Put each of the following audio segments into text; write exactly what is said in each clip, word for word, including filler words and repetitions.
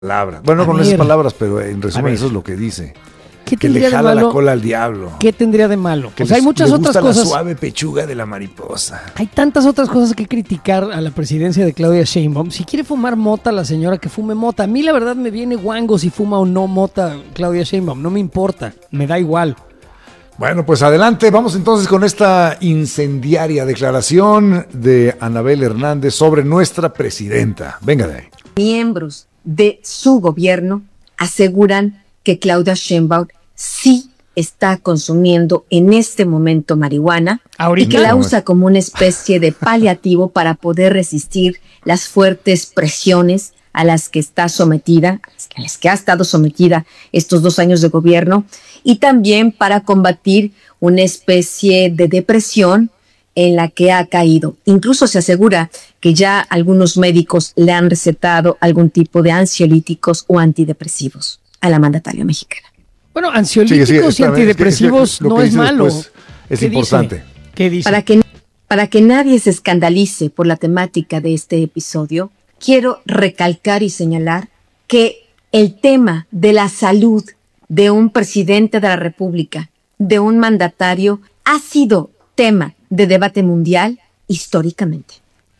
palabras. Bueno, A con ver. esas palabras, pero en resumen ver. eso es lo que dice. ¿Qué Que le tendría de jala la malo? cola al diablo. ¿Qué tendría de malo? Que O sea, hay les- muchas le otras gusta cosas. la suave pechuga de la mariposa. Hay tantas otras cosas que criticar a la presidencia de Claudia Sheinbaum. Si quiere fumar mota la señora, que fume mota. A mí la verdad me viene guango si fuma o no mota Claudia Sheinbaum. No me importa, me da igual. Bueno, pues adelante, vamos entonces con esta incendiaria declaración de Anabel Hernández sobre nuestra presidenta. Venga de ahí. Miembros de su gobierno aseguran que Claudia Sheinbaum sí está consumiendo en este momento marihuana Ahorita. y que la usa como una especie de paliativo para poder resistir las fuertes presiones a las que está sometida, a las que ha estado sometida estos dos años de gobierno, y también para combatir una especie de depresión en la que ha caído. Incluso se asegura que ya algunos médicos le han recetado algún tipo de ansiolíticos o antidepresivos a la mandataria mexicana. Bueno, ansiolíticos Sí, sí, y espérame, antidepresivos es que lo no que es dice malo. después es ¿Qué importante. dice? ¿Qué dice? Para que, para que nadie se escandalice por la temática de este episodio, quiero recalcar y señalar que el tema de la salud de un presidente de la República, de un mandatario, ha sido tema de debate mundial históricamente.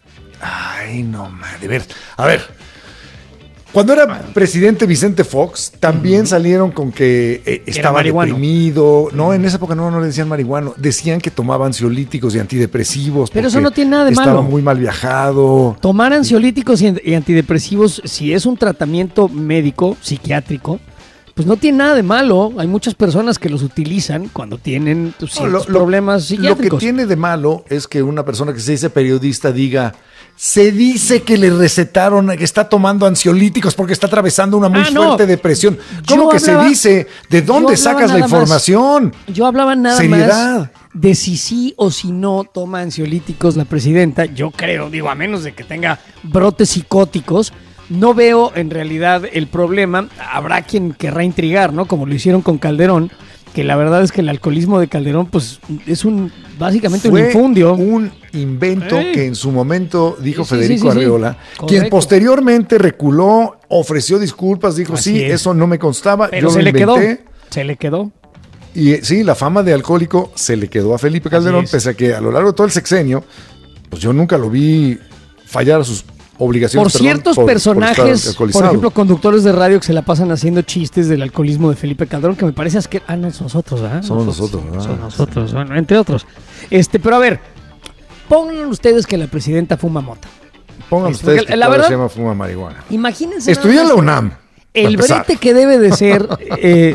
Ay, no, man, de ver. A ver, cuando era presidente Vicente Fox, también salieron con que eh, estaba marihuano. deprimido. No, en esa época no, no le decían marihuano. Decían que tomaba ansiolíticos y antidepresivos. Pero eso porque no tiene nada de estaba malo. muy mal viajado. Tomar ansiolíticos y y antidepresivos, si es un tratamiento médico, psiquiátrico, pues no tiene nada de malo. Hay muchas personas que los utilizan cuando tienen pues, No, ciertos lo- lo- problemas Lo que psiquiátricos. tiene de malo es que una persona que se dice periodista diga, se dice que le recetaron, que está tomando ansiolíticos porque está atravesando una muy Ah, no. fuerte depresión. ¿Cómo Yo que hablaba- se dice? ¿De dónde yo hablaba sacas la nada más- información? Yo hablaba nada Seriedad. más de si sí o si no toma ansiolíticos la presidenta. Yo creo, digo, a menos de que tenga brotes psicóticos, no veo en realidad el problema. Habrá quien querrá intrigar, ¿no? Como lo hicieron con Calderón, que la verdad es que el alcoholismo de Calderón, pues, es un básicamente Fue un infundio. un invento Ey. que en su momento dijo Sí, sí, Federico sí, sí, sí. Arriola, Correcto. quien posteriormente reculó, ofreció disculpas, dijo, Así sí, es. eso no me constaba, Pero yo se lo le quedó. inventé. Se le quedó. Y eh, sí, la fama de alcohólico se le quedó a Felipe Calderón, es. pese a que a lo largo de todo el sexenio, pues yo nunca lo vi fallar a sus obligaciones. Por perdón, ciertos por- por personajes, estar por, alcoholizado. ejemplo, conductores de radio que se la pasan haciendo chistes del alcoholismo de Felipe Calderón, que me parece que ah, no, son nosotros, ¿verdad? Somos nosotros, ¿verdad? Son nosotros, bueno, entre otros. Este, pero a ver, pongan ustedes que la presidenta fuma mota. Pongan Es ustedes porque que la Claudia verdad- Sheinbaum fuma marihuana. Imagínense. Estudié nada en la más UNAM. El para empezar. brete que debe de ser eh,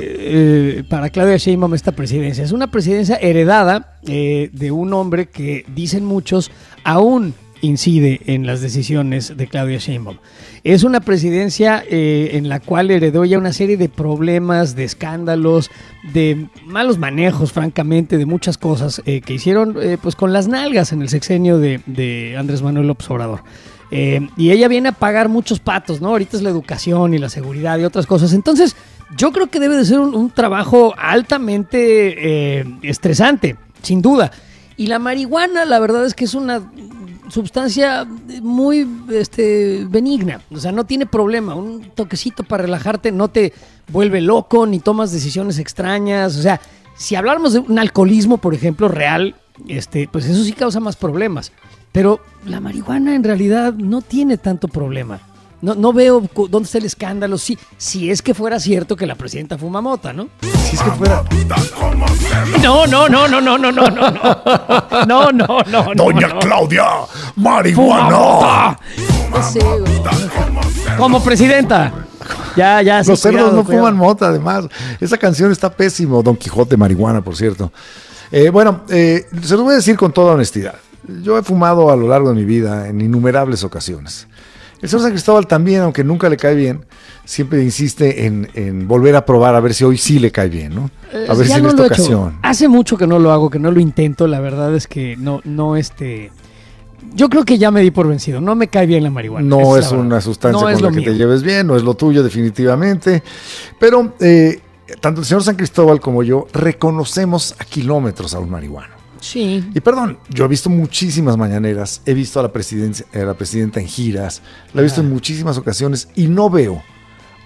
eh, para Claudia Sheinbaum esta presidencia. Es una presidencia heredada eh, de un hombre que, dicen muchos, aún incide en las decisiones de Claudia Sheinbaum. Es una presidencia eh, en la cual heredó ya una serie de problemas, de escándalos, de malos manejos, francamente, de muchas cosas eh, que hicieron eh, pues con las nalgas en el sexenio de, de Andrés Manuel López Obrador. Eh, y ella viene a pagar muchos patos, ¿no? Ahorita es la educación y la seguridad y otras cosas. Entonces, yo creo que debe de ser un, un trabajo altamente eh, estresante, sin duda. Y la marihuana, la verdad es que es una sustancia muy este, benigna. O sea, no tiene problema. Un toquecito para relajarte no te vuelve loco ni tomas decisiones extrañas. O sea, si habláramos de un alcoholismo, por ejemplo, real, este, pues eso sí causa más problemas. Pero la marihuana en realidad no tiene tanto problema. No, no veo cu- dónde está el escándalo. Si, si es que fuera cierto que la presidenta fuma mota, ¿no? Si es que fuera... No, no, no, no, no, no, no, no. No, no, no, no. Doña no. Claudia, ¡Fuma marihuana. mota! No sé, güey. Como presidenta. Ya, ya, sí, Los cerdos cuidado, no cuidado. fuman mota, además. Esa canción está pésimo. Don Quijote marihuana, por cierto. Eh, bueno, eh, se lo voy a decir con toda honestidad. Yo he fumado a lo largo de mi vida en innumerables ocasiones. El señor San Cristóbal también, aunque nunca le cae bien, siempre insiste en, en volver a probar a ver si hoy sí le cae bien, ¿no? A ver Eh, ya si en no esta lo he hecho. ocasión. Hace mucho que no lo hago, que no lo intento. La verdad es que no, no, este... Yo creo que ya me di por vencido. No me cae bien la marihuana. No Esa es la verdad. una sustancia No es con la lo que mío. te lleves bien, no es lo tuyo definitivamente. Pero eh, tanto el señor San Cristóbal como yo reconocemos a kilómetros a un marihuano. Sí. Y perdón, yo he visto muchísimas mañaneras, he visto a la, presidencia, a la presidenta en giras, la he visto Ajá. en muchísimas ocasiones y no veo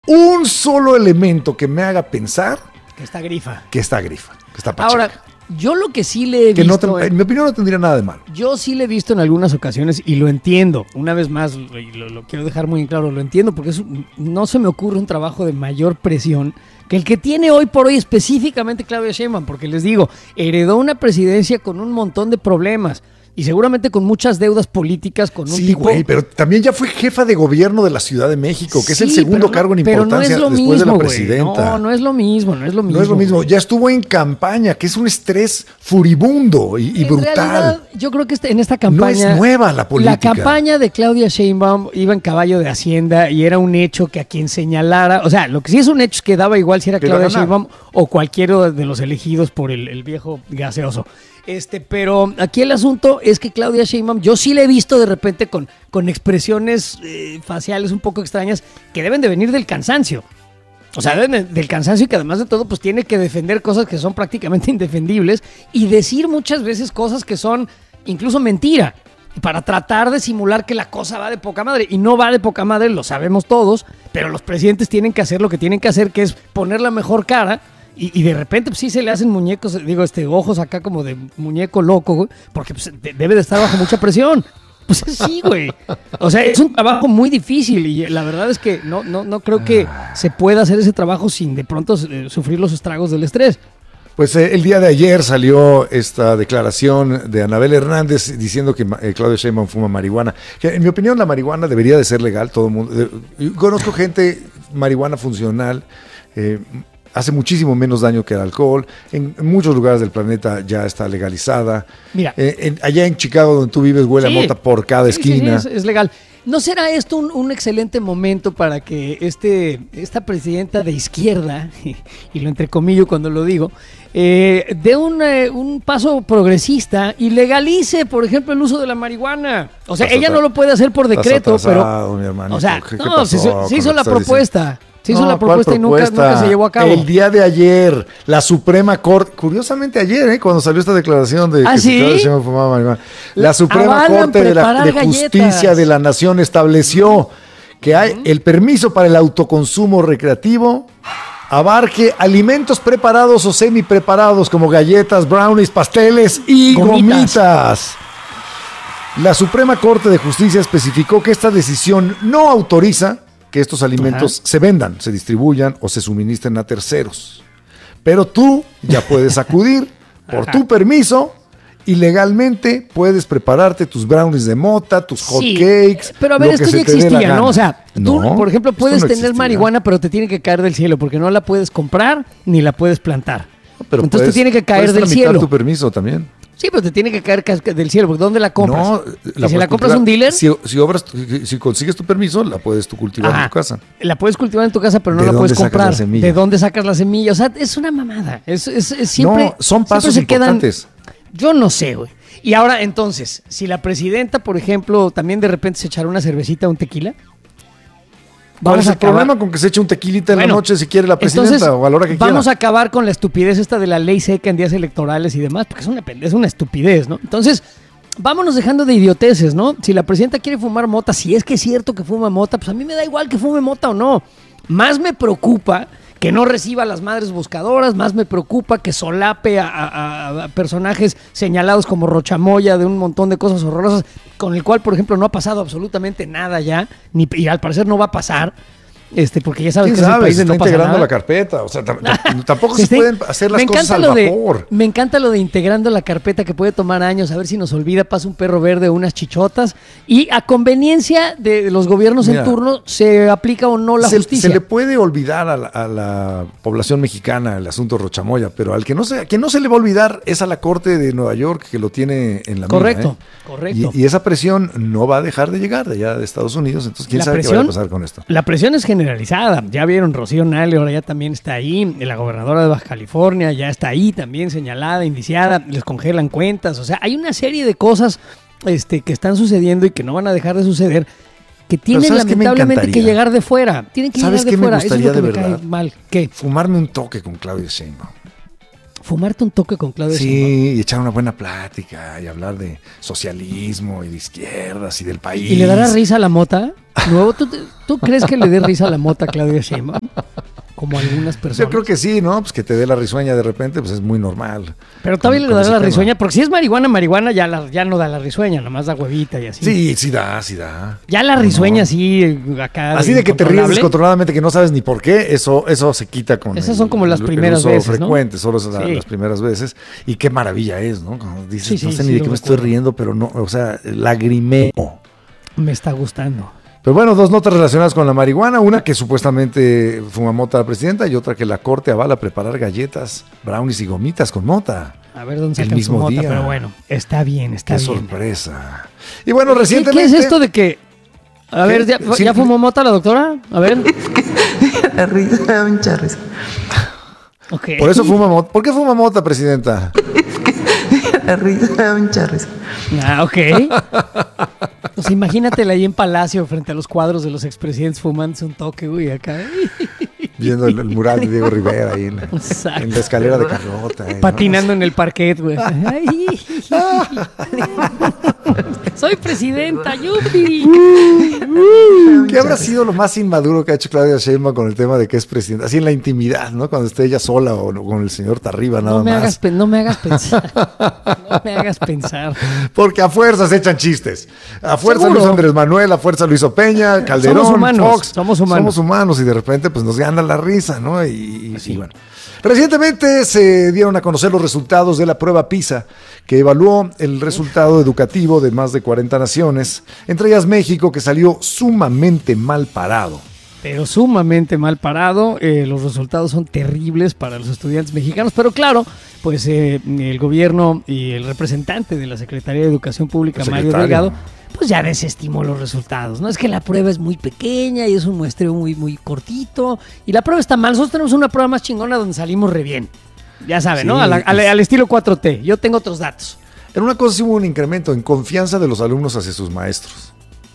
un solo elemento que me haga pensar que está grifa. Que está grifa, que está pacheca. Ahora, yo lo que sí le he que visto... No te, en mi opinión no tendría nada de malo. Yo sí le he visto en algunas ocasiones y lo entiendo. Una vez más, lo, lo quiero dejar muy en claro, lo entiendo porque es, no se me ocurre un trabajo de mayor presión que el que tiene hoy por hoy específicamente Claudia Sheinbaum, porque les digo, heredó una presidencia con un montón de problemas. Y seguramente con muchas deudas políticas, con un sí, tipo... güey, pero también ya fue jefa de gobierno de la Ciudad de México, que sí, es el segundo no, cargo en importancia no es después mismo, de la presidenta. No, no es lo mismo, no es lo mismo. No es lo mismo, güey. Ya estuvo en campaña, que es un estrés furibundo y, y en brutal. Realidad, yo creo que este, en esta campaña... No es nueva la política. La campaña de Claudia Sheinbaum iba en caballo de Hacienda y era un hecho que a quien señalara... O sea, lo que sí es un hecho es que daba igual si era Claudia Sheinbaum o cualquiera de los elegidos por el, el viejo gaseoso. Este, pero aquí el asunto es que Claudia Sheinbaum, yo sí la he visto de repente con, con expresiones eh, faciales un poco extrañas que deben de venir del cansancio. O sea, deben de, del cansancio y que además de todo pues tiene que defender cosas que son prácticamente indefendibles y decir muchas veces cosas que son incluso mentira para tratar de simular que la cosa va de poca madre. Y no va de poca madre, lo sabemos todos, pero los presidentes tienen que hacer lo que tienen que hacer, que es poner la mejor cara. Y, y de repente pues, sí se le hacen muñecos, digo, este ojos acá como de muñeco loco, güey, porque pues, de, debe de estar bajo mucha presión. Pues sí, güey. O sea, es un trabajo muy difícil y la verdad es que no, no, no creo que se pueda hacer ese trabajo sin de pronto eh, sufrir los estragos del estrés. Pues eh, el día de ayer salió esta declaración de Anabel Hernández diciendo que eh, Claudia Sheinbaum fuma marihuana. Que, en mi opinión, la marihuana debería de ser legal. Todo el mundo. Eh, yo conozco gente marihuana funcional. Eh, Hace muchísimo menos daño que el alcohol. En, en muchos lugares del planeta ya está legalizada. Mira. Eh, en, allá en Chicago, donde tú vives, huele sí, a mota por cada sí, esquina. Sí, sí, es, es legal. ¿No será esto un, un excelente momento para que este, esta presidenta de izquierda, y lo entrecomillo cuando lo digo, eh, dé un, eh, un paso progresista y legalice, por ejemplo, el uso de la marihuana? O sea, ella no lo puede hacer por decreto, pero... Mi hermanito. O sea, ¿Qué, qué no, se, se hizo la propuesta. Diciendo? Se hizo no, la propuesta y nunca, nunca se llevó a cabo. El día de ayer, la Suprema Corte, curiosamente ayer, ¿eh? Cuando salió esta declaración de ¿Ah, que sí? se fumaba marihuana, la Suprema Avalan Corte de, la, de Justicia de la Nación estableció que hay uh-huh. el permiso para el autoconsumo recreativo abarque alimentos preparados o semi preparados como galletas, brownies, pasteles y gomitas. gomitas. La Suprema Corte de Justicia especificó que esta decisión no autoriza que estos alimentos Ajá. se vendan, se distribuyan o se suministren a terceros. Pero tú ya puedes acudir por Ajá. tu permiso y legalmente puedes prepararte tus brownies de mota, tus hot sí, cakes. Pero a ver, esto ya existía, ¿no? O sea, tú, no, por ejemplo, puedes no tener existía. marihuana, pero te tiene que caer del cielo porque no la puedes comprar ni la puedes plantar. Pero Entonces puedes, te tiene que caer del cielo. tu permiso también. Sí, pero te tiene que caer del cielo, porque ¿dónde la compras? No, la si la compras un dealer. Si, si, obras, si consigues tu permiso, la puedes tú cultivar Ajá, en tu casa. La puedes cultivar en tu casa, pero no la puedes comprar. ¿De dónde sacas la semilla? O sea, es una mamada. Es, es, es siempre. No, son pasos se importantes. Quedan, yo no sé, güey. Y ahora, entonces, si la presidenta, por ejemplo, también de repente se echará una cervecita o un tequila. ¿Cuál es el problema con que se eche un tequilita en bueno, la noche si quiere la presidenta entonces, o a la hora que quiera? Vamos a acabar con la estupidez esta de la ley seca en días electorales y demás, porque es una, es una estupidez, ¿no? Entonces, vámonos dejando de idioteces, ¿no? Si la presidenta quiere fumar mota, si es que es cierto que fuma mota, pues a mí me da igual que fume mota o no. Más me preocupa que no reciba a las madres buscadoras, más me preocupa que solape a, a, a personajes señalados como Rochamoya de un montón de cosas horrorosas, con el cual, por ejemplo, no ha pasado absolutamente nada ya, ni, y al parecer no va a pasar, este, porque ya sabes que sabe? es el país de no está pasa integrando nada. La carpeta, o sea, t- t- tampoco se, se pueden hacer las cosas al vapor. De, me encanta lo de integrando la carpeta, que puede tomar años, a ver si nos olvida, pasa un perro verde o unas chichotas, y a conveniencia de los gobiernos Mira, en turno se aplica o no la se, justicia. Se le puede olvidar a la, a la población mexicana el asunto Rochamoya, pero al que no se, a quien no se le va a olvidar es a la Corte de Nueva York, que lo tiene en la Correcto, mira, ¿eh? correcto. Y, y esa presión no va a dejar de llegar de allá de Estados Unidos, entonces quién la sabe presión, qué va a pasar con esto. La presión es generalizada, ya vieron, Rocío Nale ahora ya también está ahí, la gobernadora de Baja California ya está ahí también señalada, indiciada, les congelan cuentas, o sea, hay una serie de cosas este, que están sucediendo y que no van a dejar de suceder, que tienen lamentablemente que llegar de fuera, tienen que llegar de fuera. ¿Sabes qué me gustaría Eso es lo que de me verdad? cae mal. ¿Qué? Fumarme un toque con Claudia Sheinbaum. Fumarte un toque con Claudia Sí, Sheinbaum. y echar una buena plática y hablar de socialismo y de izquierdas y del país. ¿Y le dará risa a la mota? ¿No? ¿Tú, ¿Tú crees que le dé risa a la mota a Claudia Sheinbaum? Como algunas personas. Yo creo que sí, ¿no? Pues que te dé la risueña de repente, pues es muy normal. Pero todavía con, le con dará la tema. risueña, porque si es marihuana, marihuana ya, la, ya no da la risueña, nomás da huevita y así. Sí, sí da, sí da. Ya la risueña, no. sí, acá. Así de que te ríes descontroladamente, que no sabes ni por qué, eso, eso se quita con. Esas el, son como las el, primeras el uso veces. frecuente, ¿no? solo esas sí. las primeras veces. Y qué maravilla es, ¿no? Cuando dices, sí, sí, no sé sí, ni de sí, qué me recuerdo. estoy riendo, pero no, o sea, lagrimeo. Me está gustando. Pero bueno, dos notas relacionadas con la marihuana, una que supuestamente fuma mota la presidenta y otra que la corte avala preparar galletas, brownies y gomitas con mota. A ver dónde sacan el mismo su mota, día. Pero bueno, está bien, está Qué bien. sorpresa. Y bueno, ¿Qué, recientemente... ¿Qué es esto de que... A ver, ¿ya, sí, ¿ya fumó mota la doctora? A ver. La risa, me da mucha risa. Okay. Por eso fuma mota. ¿Por qué fuma mota, presidenta? La risa, me da mucha risa. Ah, ok. Pues imagínatela ahí en Palacio frente a los cuadros de los expresidentes fumándose un toque, uy, acá. Viendo el, el mural de Diego Rivera ahí en la, en la escalera de Carlota. ¿no? Patinando en el parquet, güey. Soy presidenta, yupi. ¿Qué habrá sido lo más inmaduro que ha hecho Claudia Sheinbaum con el tema de que es presidenta? Así en la intimidad, ¿no? Cuando esté ella sola o con el señor Tarriba, nada no me más. Hagas, no me hagas pensar. No me hagas pensar. Porque a fuerzas echan chistes. A fuerza ¿Seguro? Luis Andrés Manuel, a fuerza Luis Opeña, Calderón, somos humanos, Fox. Somos humanos. Somos humanos y de repente pues nos gana la risa, ¿no? Y, y, sí. y bueno. Recientemente se dieron a conocer los resultados de la prueba PISA, que evaluó el resultado educativo de más de cuarenta naciones, entre ellas México, que salió sumamente mal parado. Pero sumamente mal parado, eh, los resultados son terribles para los estudiantes mexicanos, pero claro, pues eh, el gobierno y el representante de la Secretaría de Educación Pública, Mario Delgado, pues ya desestimó los resultados, ¿no? Es que la prueba es muy pequeña y es un muestreo muy, muy cortito, y la prueba está mal. Nosotros tenemos una prueba más chingona donde salimos re bien, ya saben, sí, ¿no? Al, al, al estilo cuatro T, yo tengo otros datos. En una cosa sí hubo un incremento en confianza de los alumnos hacia sus maestros.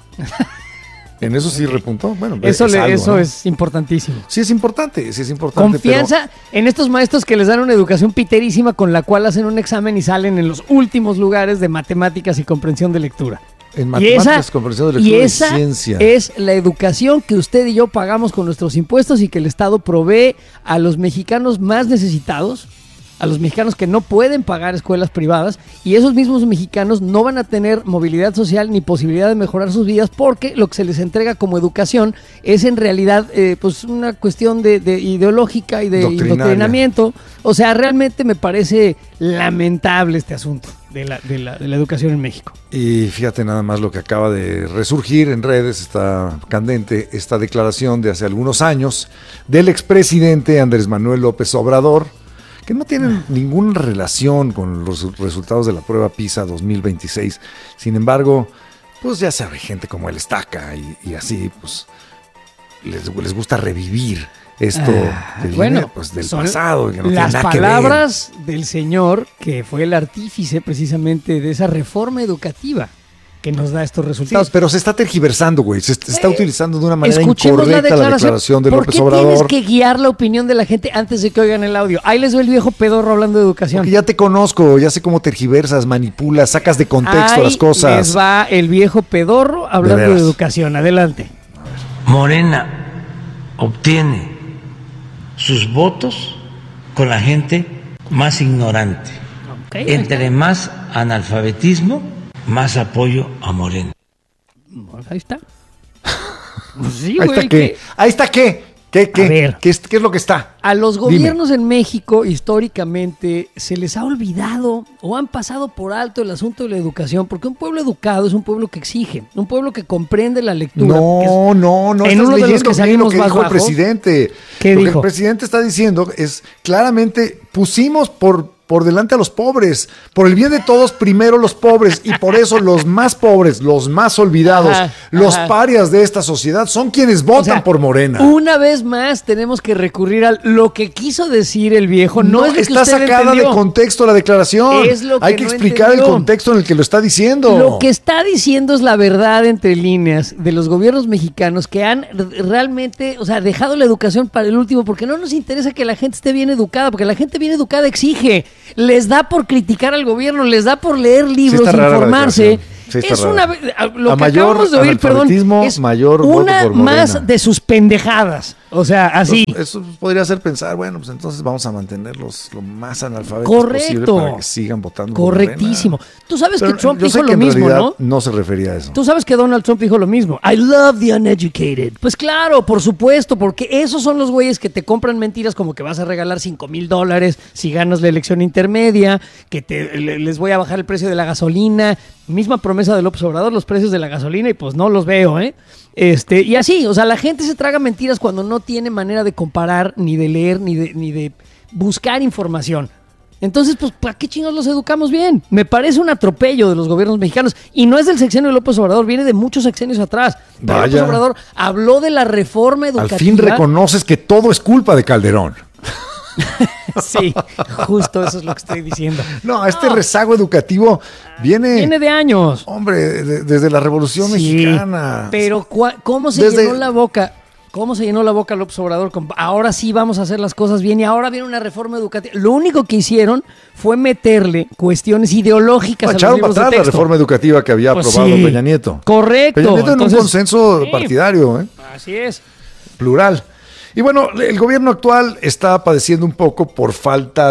En eso sí repuntó. Bueno, eso es, le, algo, eso ¿no? es importantísimo. Sí es importante, sí es importante. Confianza pero... en estos maestros que les dan una educación piterísima con la cual hacen un examen y salen en los últimos lugares de matemáticas y comprensión de lectura. En matemáticas, y esa, comprensión de lectura y esa y ciencia. Es la educación que usted y yo pagamos con nuestros impuestos y que el Estado provee a los mexicanos más necesitados, a los mexicanos que no pueden pagar escuelas privadas, y esos mismos mexicanos no van a tener movilidad social ni posibilidad de mejorar sus vidas porque lo que se les entrega como educación es en realidad eh, pues una cuestión de, de ideológica y de indoctrinamiento. O sea, realmente me parece lamentable este asunto de la, de la, de la educación en México. Y fíjate nada más lo que acaba de resurgir en redes, está candente esta declaración de hace algunos años del expresidente Andrés Manuel López Obrador, que no tienen ninguna relación con los resultados de la prueba PISA dos mil veintiséis. Sin embargo, pues ya sabe, gente como él estaca y, y así, pues les, les gusta revivir esto ah, que bueno, viene, pues, del pasado. Que no las tiene nada palabras que ver. Del señor que fue el artífice precisamente de esa reforma educativa que nos da estos resultados. Sí, pero se está tergiversando, güey. Se, se está eh, utilizando de una manera incorrecta la declaración, la declaración de López Obrador. ¿Por qué tienes que guiar la opinión de la gente antes de que oigan el audio? Ahí les doy el viejo pedorro hablando de educación. Porque ya te conozco, ya sé cómo tergiversas, manipulas, sacas de contexto Ahí las cosas. Les va el viejo pedorro hablando de, de educación. Adelante. Morena obtiene sus votos con la gente más ignorante. Okay, Entre más analfabetismo, más apoyo a Morena. Ahí está. Sí, ahí, güey, está qué. ahí está qué. ¿Qué, qué? A ver, ¿Qué, es, ¿Qué es lo que está? A los gobiernos Dime. en México, históricamente, se les ha olvidado o han pasado por alto el asunto de la educación, porque un pueblo educado es un pueblo que exige, un pueblo que comprende la lectura. No, es, no, no. En estás uno de los que lo salimos que más dijo bajo, el presidente. ¿Qué lo dijo? que el presidente está diciendo es, claramente, pusimos por por delante a los pobres. Por el bien de todos, primero los pobres. Y por eso los más pobres, los más olvidados, Ajá, los ajá. parias de esta sociedad son quienes votan O sea, por Morena. Una vez más tenemos que recurrir a lo que quiso decir el viejo. No, No, es lo está que usted sacada entendió. de contexto la declaración. Es lo que Hay que no explicar entendió. el contexto en el que lo está diciendo. Lo que está diciendo es la verdad entre líneas de los gobiernos mexicanos que han r- realmente, o sea, dejado la educación para el último porque no nos interesa que la gente esté bien educada, porque la gente bien educada exige, les da por criticar al gobierno, les da por leer libros, está rara la informarse. declaración. Sí está es rara. una ve- a- lo A que mayor acabamos de oír, perdón, analfabetismo, es mayor voto una por Morena. más de sus pendejadas. O sea, así. Eso podría hacer pensar, bueno, pues entonces vamos a mantenerlos lo más analfabetos posible Correcto. para que sigan votando por Correctísimo. Morena. Tú sabes Pero que Trump yo sé dijo que lo en mismo, realidad ¿no? no se refería a eso. Tú sabes que Donald Trump dijo lo mismo. I love the uneducated. Pues claro, por supuesto, porque esos son los güeyes que te compran mentiras como que vas a regalar cinco mil dólares si ganas la elección intermedia, que te, le- les voy a bajar el precio de la gasolina. Misma promesa de López Obrador, los precios de la gasolina, y pues no los veo, ¿eh? Este, y así, o sea, la gente se traga mentiras cuando no tiene manera de comparar, ni de leer, ni de, ni de buscar información. Entonces, pues, ¿para qué chingados los educamos bien? Me parece un atropello de los gobiernos mexicanos. Y no es del sexenio de López Obrador, viene de muchos sexenios atrás. Pero Vaya. López Obrador habló de la reforma educativa. Al fin reconoces que todo es culpa de Calderón. Sí, justo eso es lo que estoy diciendo. No, este rezago educativo viene, Viene de años. hombre, de- desde la Revolución Sí, Mexicana. Pero cua- ¿cómo se Desde- llenó la boca? ¿Cómo se llenó la boca López Obrador? Con, ahora sí vamos a hacer las cosas bien y ahora viene una reforma educativa. Lo único que hicieron fue meterle cuestiones ideológicas a los Echaron para libros de atrás la texto. reforma educativa que había Pues aprobado sí. Peña Nieto. Correcto. Peña Nieto en Entonces- un consenso Sí. partidario, ¿eh? Así es. plural. Y bueno, el gobierno actual está padeciendo un poco por falta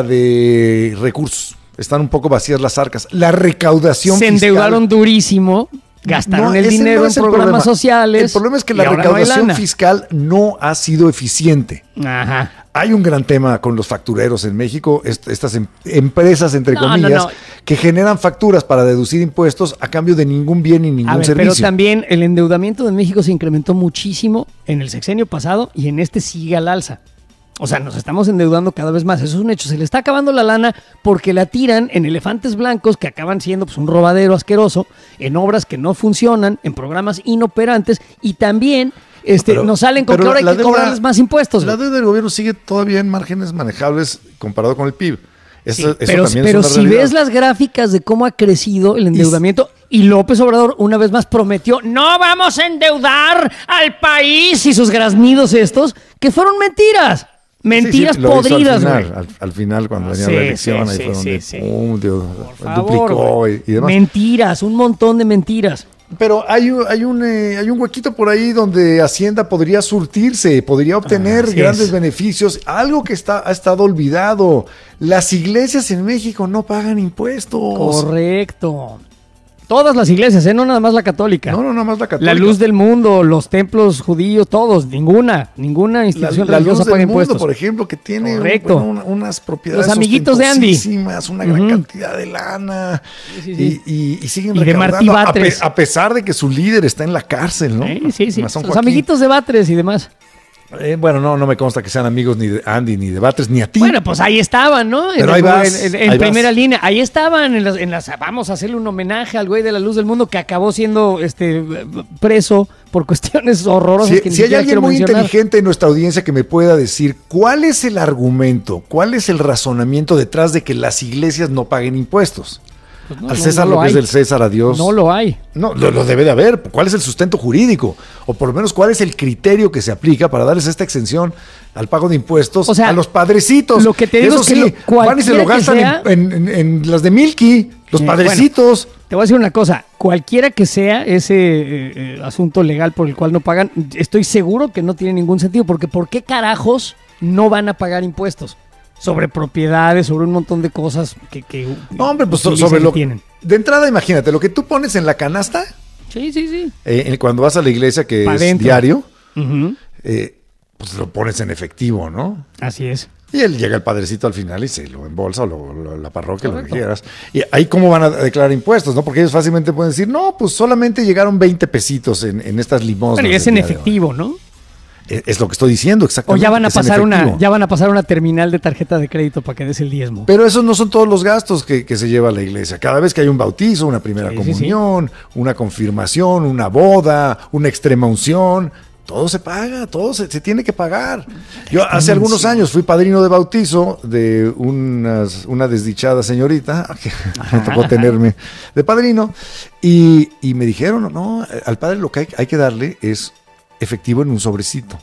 de recursos. Están un poco vacías las arcas. La recaudación Se fiscal- endeudaron durísimo, gastaron No, el ese dinero no en es el programas problema. sociales. El problema es que y la ahora no hay recaudación lana. fiscal no ha sido eficiente. Ajá. Hay un gran tema con los factureros en México, est- estas em- empresas, entre No, no, comillas, no. que generan facturas para deducir impuestos a cambio de ningún bien y ningún A ver, servicio. pero también el endeudamiento de México se incrementó muchísimo en el sexenio pasado y en este sigue al alza. O sea, nos estamos endeudando cada vez más. Eso es un hecho. Se le está acabando la lana porque la tiran en elefantes blancos que acaban siendo pues, un robadero asqueroso, en obras que no funcionan, en programas inoperantes y también este, Pero- nos salen con pero que ahora hay la que deuda- cobrarles más impuestos. La güey. deuda del gobierno sigue todavía en márgenes manejables comparado con el P I B. Eso, Sí, eso pero también pero es una si realidad. ves las gráficas de cómo ha crecido el endeudamiento y López Obrador una vez más prometió no vamos a endeudar al país y sus graznidos estos que fueron mentiras. Mentiras Sí, sí, lo hizo podridas, al güey. final, al, al final, cuando Ah, venía sí, la elección, sí, ahí sí, fue donde sí, sí. pum, dio- Por favor, duplicó güey. y, y demás. Mentiras, un montón de mentiras. Pero hay, un- hay, un, eh, hay un huequito por ahí donde Hacienda podría surtirse, podría obtener Así grandes es. beneficios. Algo que está, ha estado olvidado. Las iglesias en México no pagan impuestos. Correcto. Todas las iglesias, ¿eh? No nada más la católica. No, no, nada más la católica. La luz del mundo, los templos judíos, todos, ninguna, ninguna La, institución la luz religiosa del paga mundo, impuestos. por ejemplo, que tiene Correcto. bueno, una- unas propiedades Los amiguitos de Andy. ostentosísimas, una gran Ujú. cantidad de lana. Sí, sí, sí. Y, y- y siguen Y de recaudando, a, pe- Martí a pesar de que su líder está en la cárcel, ¿no? Sí, sí, sí. Mazón Los Joaquín. amiguitos de Batres y demás. Eh, bueno, no, no me consta que sean amigos ni de Andy, ni de Batres, ni a ti. Bueno, pues ahí estaban, ¿no? En, Pero ahí en- vas, en- en ahí primera vas. línea. Ahí estaban en las, en las- vamos a hacerle un homenaje al güey de la luz del mundo que acabó siendo este preso por cuestiones horrorosas Si, que ni si hay siquiera alguien quiero muy mencionar. inteligente en nuestra audiencia que me pueda decir cuál es el argumento, cuál es el razonamiento detrás de que las iglesias no paguen impuestos. Pues no, Al no, César no lo que es hay. del César, a Dios. No lo hay. No, lo, lo debe de haber. ¿Cuál es el sustento jurídico? O por lo menos, ¿cuál es el criterio que se aplica para darles esta exención al pago de impuestos O sea, a los padrecitos? lo que te digo Eso es que sí, lo- van y se lo cualquiera que gastan sea- en, en- en las de Milky, los Sí, padrecitos. Te voy a decir una cosa, cualquiera que sea ese eh, eh, asunto legal por el cual no pagan, estoy seguro que no tiene ningún sentido, porque ¿por qué carajos no van a pagar impuestos? Sobre propiedades, sobre un montón de cosas que, que No, hombre, pues so- utilizan sobre y lo tienen. De entrada, imagínate, lo que tú pones en la canasta, Sí, sí, sí. eh, cuando vas a la iglesia, que Pa' es dentro. diario, Ujú. eh, pues lo pones en efectivo, ¿no? Así es. Y él llega el padrecito al final y se lo embolsa o lo- lo- la parroquia, lo que Correcto. quieras. Y ahí cómo van a declarar impuestos, ¿no? Porque ellos fácilmente pueden decir, no, pues solamente llegaron veinte pesitos en, en estas limosnas. Bueno, y es del en día de hoy". efectivo, ¿no? Es lo que estoy diciendo O exactamente. ya van a es en pasar una, efectivo. ya van a pasar una terminal de tarjeta de crédito para que des el diezmo. Pero esos no son todos los gastos que, que se lleva la iglesia. Cada vez que hay un bautizo, una primera Sí, sí, comunión, una confirmación, una boda, una extrema unción, todo se paga, todo se, se tiene que pagar. Yo hace algunos años fui padrino de bautizo de unas, una desdichada señorita que me tocó tenerme de padrino y, y me dijeron, no, al padre lo que hay, hay que darle es efectivo en un sobrecito.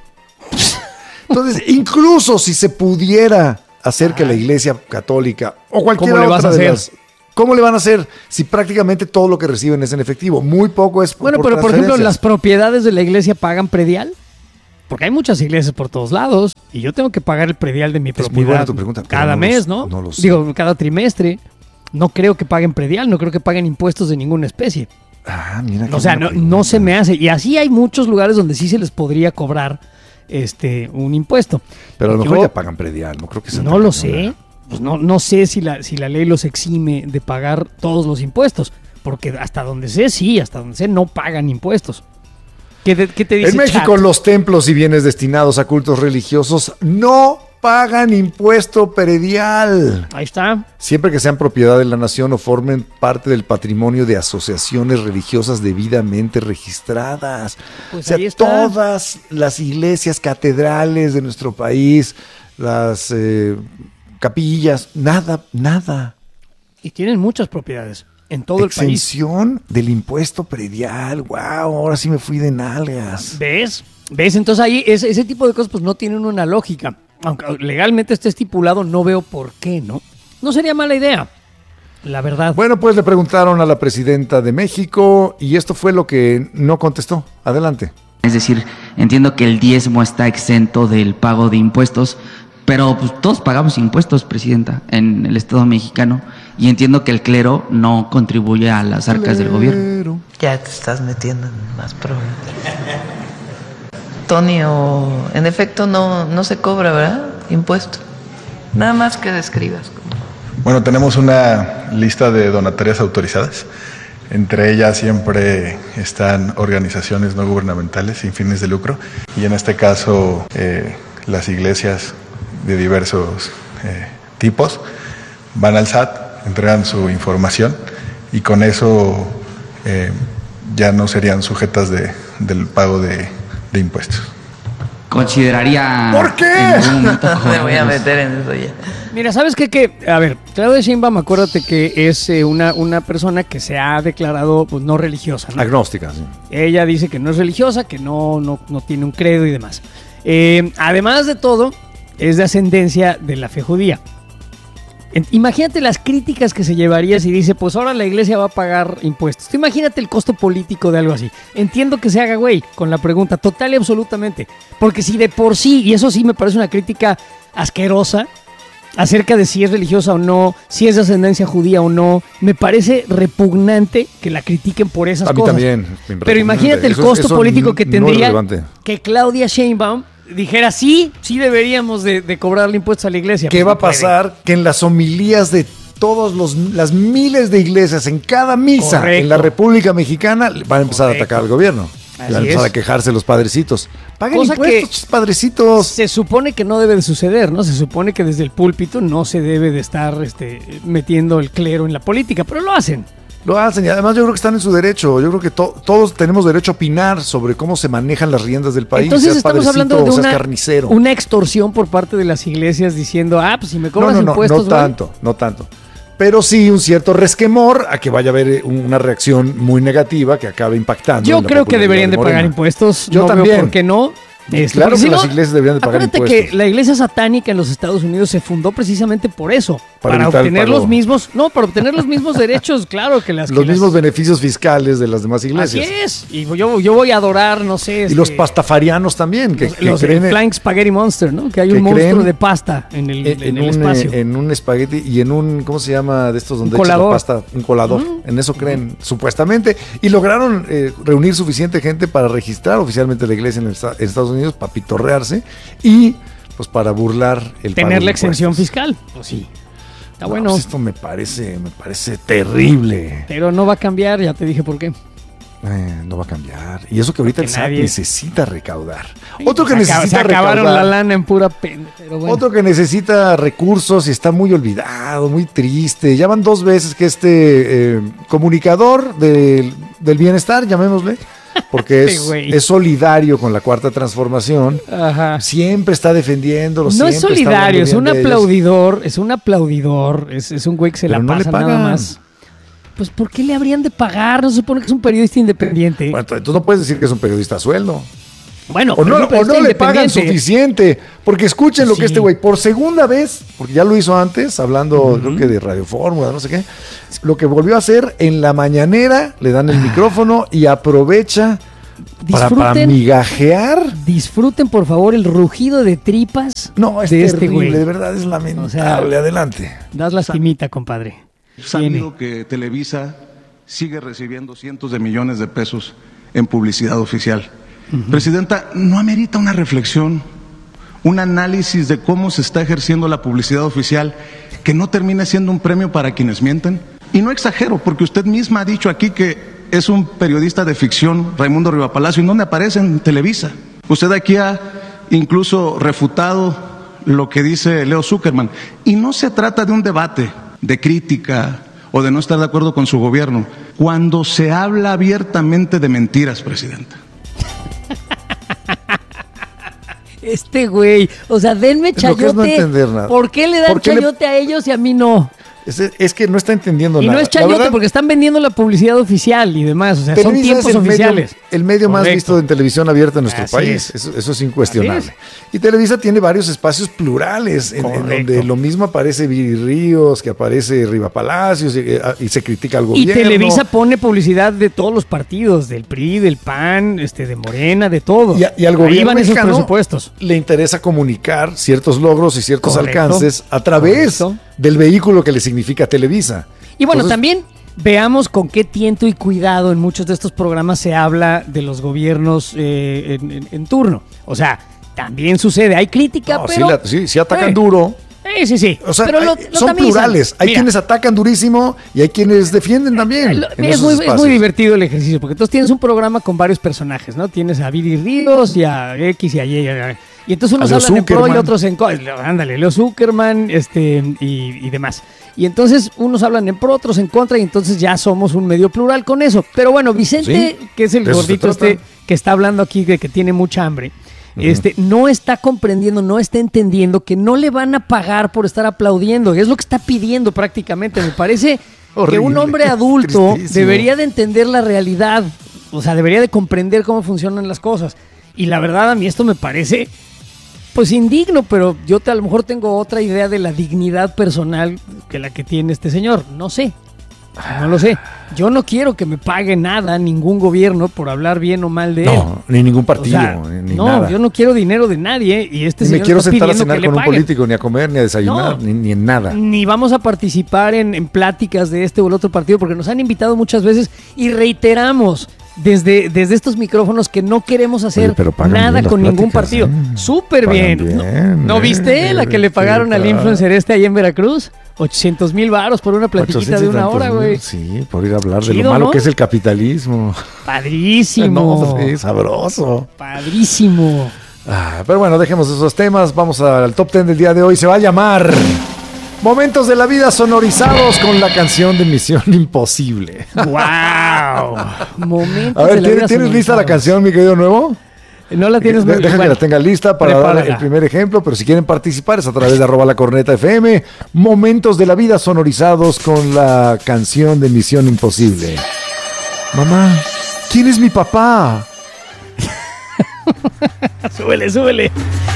Entonces, incluso si se pudiera hacer que la iglesia católica o cualquier ¿Cómo le vas otra a de hacer? las... ¿Cómo le van a hacer si prácticamente todo lo que reciben es en efectivo? Muy poco es por Bueno, pero por ejemplo, transferencias. las propiedades de la iglesia pagan predial. Porque hay muchas iglesias por todos lados y yo tengo que pagar el predial de mi Es muy propiedad buena tu pregunta, pero cada no lo mes, sé, ¿no? no lo sé. Digo, cada trimestre. No creo que paguen predial, no creo que paguen impuestos de ninguna especie. Ah, mira qué O sea, buena no, pregunta. no se me hace. Y así hay muchos lugares donde sí se les podría cobrar este un impuesto. Pero a lo Yo mejor ya pagan predial, no creo que sea no tan lo cañón, sé. ¿eh? Pues no, no sé si la, si la ley los exime de pagar todos los impuestos. Porque hasta donde sé, sí, hasta donde sé, no pagan impuestos. ¿Qué te, qué te dice En México, Chat? los templos y bienes destinados a cultos religiosos no pagan impuesto predial. Ahí está. Siempre que sean propiedad de la nación o formen parte del patrimonio de asociaciones religiosas debidamente registradas. Pues o sea, ahí está. todas las iglesias catedrales de nuestro país, las eh, capillas, nada, nada. Y tienen muchas propiedades en todo el país. Exención del impuesto predial. Wow, ahora sí me fui de nalgas. ¿Ves? ¿Ves? Entonces ahí ese, ese tipo de cosas pues no tienen una lógica. Aunque legalmente esté estipulado, no veo por qué, ¿no? No sería mala idea, la verdad. Bueno, pues le preguntaron a la presidenta de México y esto fue lo que no contestó. Adelante. Es decir, entiendo que el diezmo está exento del pago de impuestos, pero pues todos pagamos impuestos, presidenta, en el Estado mexicano, y entiendo que el clero no contribuye a las arcas del gobierno. Ya te estás metiendo en más problemas. Tonio, en efecto no, no se cobra, ¿verdad? Impuesto. Nada más que describas. Bueno, tenemos una lista de donatarias autorizadas. Entre ellas siempre están organizaciones no gubernamentales sin fines de lucro y en este caso eh, las iglesias de diversos eh, tipos van al S A T, entregan su información y con eso eh, ya no serían sujetas de, del pago de, de impuestos. Consideraría... ¿Por qué? en algún momento No me voy a cobrarlos. meter en eso ya. Mira, ¿sabes qué? Que, a ver, Claudia Sheinbaum, acuérdate que es eh, una, una persona que se ha declarado pues, no religiosa, ¿no? Agnóstica, sí. Ella dice que no es religiosa, que no, no, no tiene un credo y demás. Eh, además de todo, es de ascendencia de la fe judía. En- Imagínate las críticas que se llevaría si dice, pues ahora la iglesia va a pagar impuestos. Tú imagínate el costo político de algo así. Entiendo que se haga güey con la pregunta, total y absolutamente. Porque si de por sí, y eso sí me parece una crítica asquerosa, acerca de si es religiosa o no, si es de ascendencia judía o no, me parece repugnante que la critiquen por esas A mí cosas. también. Pero imagínate el Eso- costo eso político que no es tendría relevante. que Claudia Sheinbaum dijera sí, sí deberíamos de, de cobrarle impuestos a la iglesia. ¿Qué Pues va a no puede. pasar? Que en las homilías de todas las miles de iglesias, en cada misa Correcto. en la República Mexicana, van a empezar Correcto. a atacar al gobierno. Así Van a empezar es. a quejarse los padrecitos. Paguen Cosa impuestos, que- chis, padrecitos. Se supone que no debe de suceder, ¿no? Se supone que desde el púlpito no se debe de estar este, metiendo el clero en la política, pero lo hacen. Lo hacen y además yo creo que están en su derecho. Yo creo que to- todos tenemos derecho a opinar sobre cómo se manejan las riendas del país. Entonces seas estamos padrecito hablando de o seas una, carnicero. una extorsión por parte de las iglesias diciendo, ah, pues si me No, cobras no, no, impuestos, no güey. tanto, no tanto. Pero sí un cierto resquemor a que vaya a haber una reacción muy negativa que acabe impactando. Yo en la creo que popularidad deberían de pagar Morena. impuestos. Yo no también. Veo ¿Por qué no? Este, Claro porque que si las no, iglesias deberían de pagar acuérdate impuestos. que la iglesia satánica en los Estados Unidos se fundó precisamente por eso. Para Para, evitar el obtener pago. los mismos, no, para obtener los mismos derechos, claro, que las Los que las- mismos beneficios fiscales de las demás iglesias. Así es. Y yo, yo voy a adorar, no sé. Y este, los pastafarianos también, que, los, que los creen en- Flying Spaghetti Monster, ¿no? Que hay que un monstruo creen de pasta en el, en, en en el un, espacio. eh, en un espagueti y en un, ¿cómo se llama? De estos donde Un echas la colador. pasta, un colador. En eso creen, supuestamente. Y lograron eh, reunir suficiente gente para registrar oficialmente la iglesia en, el esta- en Estados Unidos, para pitorrearse y pues para burlar el pago Tener de la exención impuestos. fiscal. Pues sí. Está No, bueno. pues esto me parece, me parece terrible. Pero no va a cambiar, ya te dije por qué. Eh, no va a cambiar. Y eso que ahorita Que el S A T nadie- necesita recaudar. Sí, Otro que se acaba- necesita se acabaron recaudar. la lana en pura pena. Pero bueno. Otro que necesita recursos y está muy olvidado, muy triste. Ya van dos veces que este eh, comunicador del, del bienestar, llamémosle, porque es, Este güey. es solidario con la Cuarta Transformación, Ajá. siempre está defendiéndolo. No siempre es está solidario, hablando es bien un de ellos. aplaudidor, es un aplaudidor, es, es un güey que se Pero la no le pasa nada pagan. más. Pues ¿por qué le habrían de pagar? No se supone que es un periodista independiente. Bueno, entonces tú no puedes decir que es un periodista a sueldo. Bueno, O pero no, es un o periodista no le pagan independiente. suficiente. Porque escuchen lo Sí. que este güey, por segunda vez, porque ya lo hizo antes, hablando creo que de Radio Fórmula, no sé qué, lo que volvió a hacer en la mañanera, le dan el micrófono y aprovecha para, para Disfruten, migajear. disfruten por favor el rugido de tripas No, es de este terrible, güey. de verdad es lamentable. O sea, Adelante. Das lastimita, compadre. Sabido que Televisa sigue recibiendo cientos de millones de pesos en publicidad oficial. Presidenta, ¿no amerita una reflexión, un análisis de cómo se está ejerciendo la publicidad oficial que no termine siendo un premio para quienes mienten? Y no exagero, porque usted misma ha dicho aquí que es un periodista de ficción, Raimundo Rivapalacio, ¿en dónde aparece? En Televisa. Usted aquí ha incluso refutado lo que dice Leo Zuckerman. Y no se trata de un debate de crítica o de no estar de acuerdo con su gobierno, cuando se habla abiertamente de mentiras, Presidenta. Este güey, o sea, denme Lo que chayote. es no entender nada. ¿Por qué le dan ¿Por qué le- chayote a ellos y a mí no? Es, es que no está entendiendo Y nada. no es La chayote verdad, porque están vendiendo la publicidad oficial y demás, o sea, son Televisa tiempos es el oficiales. Medio, el medio más Correcto. visto en televisión abierta en nuestro Así país. es. Eso, eso es incuestionable. Así Y Televisa tiene varios espacios plurales, en, en Correcto. donde lo mismo aparece Viri Ríos, que aparece Riva Palacios, y, y se critica al Y gobierno. Televisa pone publicidad de todos los partidos, del P R I, del P A N, este, de Morena, de todo. Y, a- y al Ahí gobierno van esos mexicano presupuestos. le interesa comunicar ciertos logros y ciertos Correcto. alcances a través Correcto. del vehículo que le significa Televisa. Y bueno, Entonces, también veamos con qué tiento y cuidado en muchos de estos programas se habla de los gobiernos eh, en, en- en turno. O sea, también sucede, hay crítica, no, sí, pero... la- sí, sí atacan Eh, duro. Sí, sí, sí. O sea, pero lo- hay- lo son tamizan. plurales. Hay Mira, quienes atacan durísimo y hay quienes defienden también. Lo- en Es esos muy, es muy espacios. divertido el ejercicio, porque entonces tienes un programa con varios personajes, ¿no? Tienes a Viri Ríos y a X y a Y. y a- Y entonces unos A Leo hablan en pro y Zuckerman. otros en contra. Ándale, Leo Zuckerman este, y, y demás. Y entonces unos hablan en pro, otros en contra, y entonces ya somos un medio plural con eso. Pero bueno, Vicente, Sí, que es el de eso se gordito trata. este que está hablando aquí de que tiene mucha hambre, este, no está comprendiendo, no está entendiendo que no le van a pagar por estar aplaudiendo. Es lo que está pidiendo prácticamente. Me parece que un Horrible, hombre adulto tristísimo. debería de entender la realidad, o sea, debería de comprender cómo funcionan las cosas. Y la verdad a mí esto me parece pues indigno, pero yo te, a lo mejor tengo otra idea de la dignidad personal que la que tiene este señor, no sé. No lo sé. Yo no quiero que me pague nada ningún gobierno por hablar bien o mal de él. No, ni ningún O partido, sea, ni no, nada. yo no quiero dinero de nadie y este Ni me señor quiero está sentar a pidiendo cenar que le con un paguen. político, ni a comer, ni a desayunar, No. ni, ni en nada. Ni vamos a participar en, en pláticas de este o el otro partido porque nos han invitado muchas veces y reiteramos desde, desde estos micrófonos que no queremos hacer Oye, pero pagan nada bien las con ningún pláticas, partido. ¿eh? Súper Pagan bien. ¿No, bien, ¿no ¿eh? viste la que le pagaron al Sí, influencer este ahí en Veracruz? ochocientos mil varos por una platiquita de una hora, güey. Sí, por ir a hablar de Chido, lo malo ¿no? que es el capitalismo. Padrísimo. No, sí, sabroso. Padrísimo. Ah, pero bueno, dejemos esos temas. Vamos al top ten del día de hoy. Se va a llamar Momentos de la Vida sonorizados con la canción de Misión Imposible. ¡Wow! Momentos A ver, de la ¿tienes, vida ¿tienes lista la sonorizados. canción, mi querido Nuevo? No la tienes muy Deja que bueno, la tenga lista para dar prepárala. el primer ejemplo, pero si quieren participar es a través de arroba la corneta F M. Momentos de la vida sonorizados con la canción de Misión Imposible. Mamá, ¿quién es mi papá? Súbele, súbele.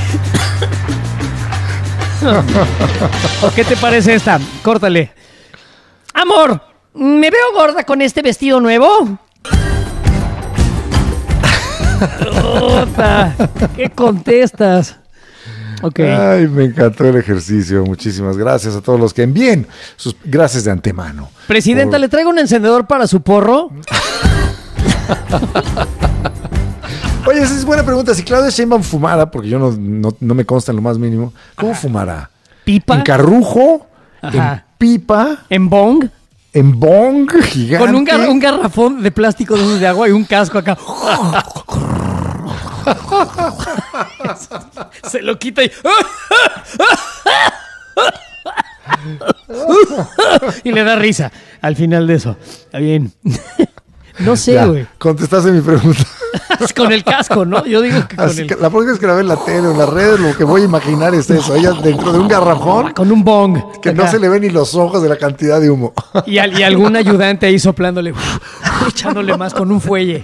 ¿O qué te parece esta? Córtale. Amor, ¿me veo gorda con este vestido nuevo? Puta, ¿qué contestas? Ok. Ay, me encantó el ejercicio. Muchísimas gracias a todos los que envíen sus gracias de antemano. Presidenta, Por- ¿le traigo un encendedor para su porro? Oye, esa es buena pregunta. Si Claudia Sheinbaum fumara, porque yo no, no, no me consta en lo más mínimo, ¿cómo fumará? ¿Pipa? ¿En carrujo? Ajá. ¿En pipa? ¿En bong? En bong gigante. Con un, gar- un garrafón de plástico de esos de agua y un casco acá. Se lo quita y... y le da risa al final de eso. Está bien. No sé, güey. Contestaste mi pregunta. Con el casco, ¿no? Yo digo que con Así el... que la próxima vez que la ve en la tele o en las redes, lo que voy a imaginar es eso. Ella dentro de un garrafón. Con un bong. Que acá. no se le ven ni los ojos de la cantidad de humo. Y, al, y algún ayudante ahí soplándole, echándole más con un fuelle.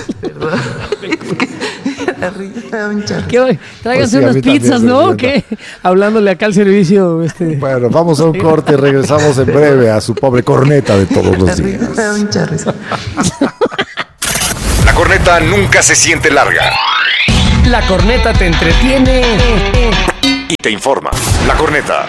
¿Qué? Tráiganse Pues sí, unas pizzas, ¿no? ¿O qué? Hablándole acá al servicio. Este... Bueno, vamos a un corte y regresamos en breve a su pobre corneta de todos los días. La corneta nunca se siente larga. La corneta te entretiene y te informa. La corneta.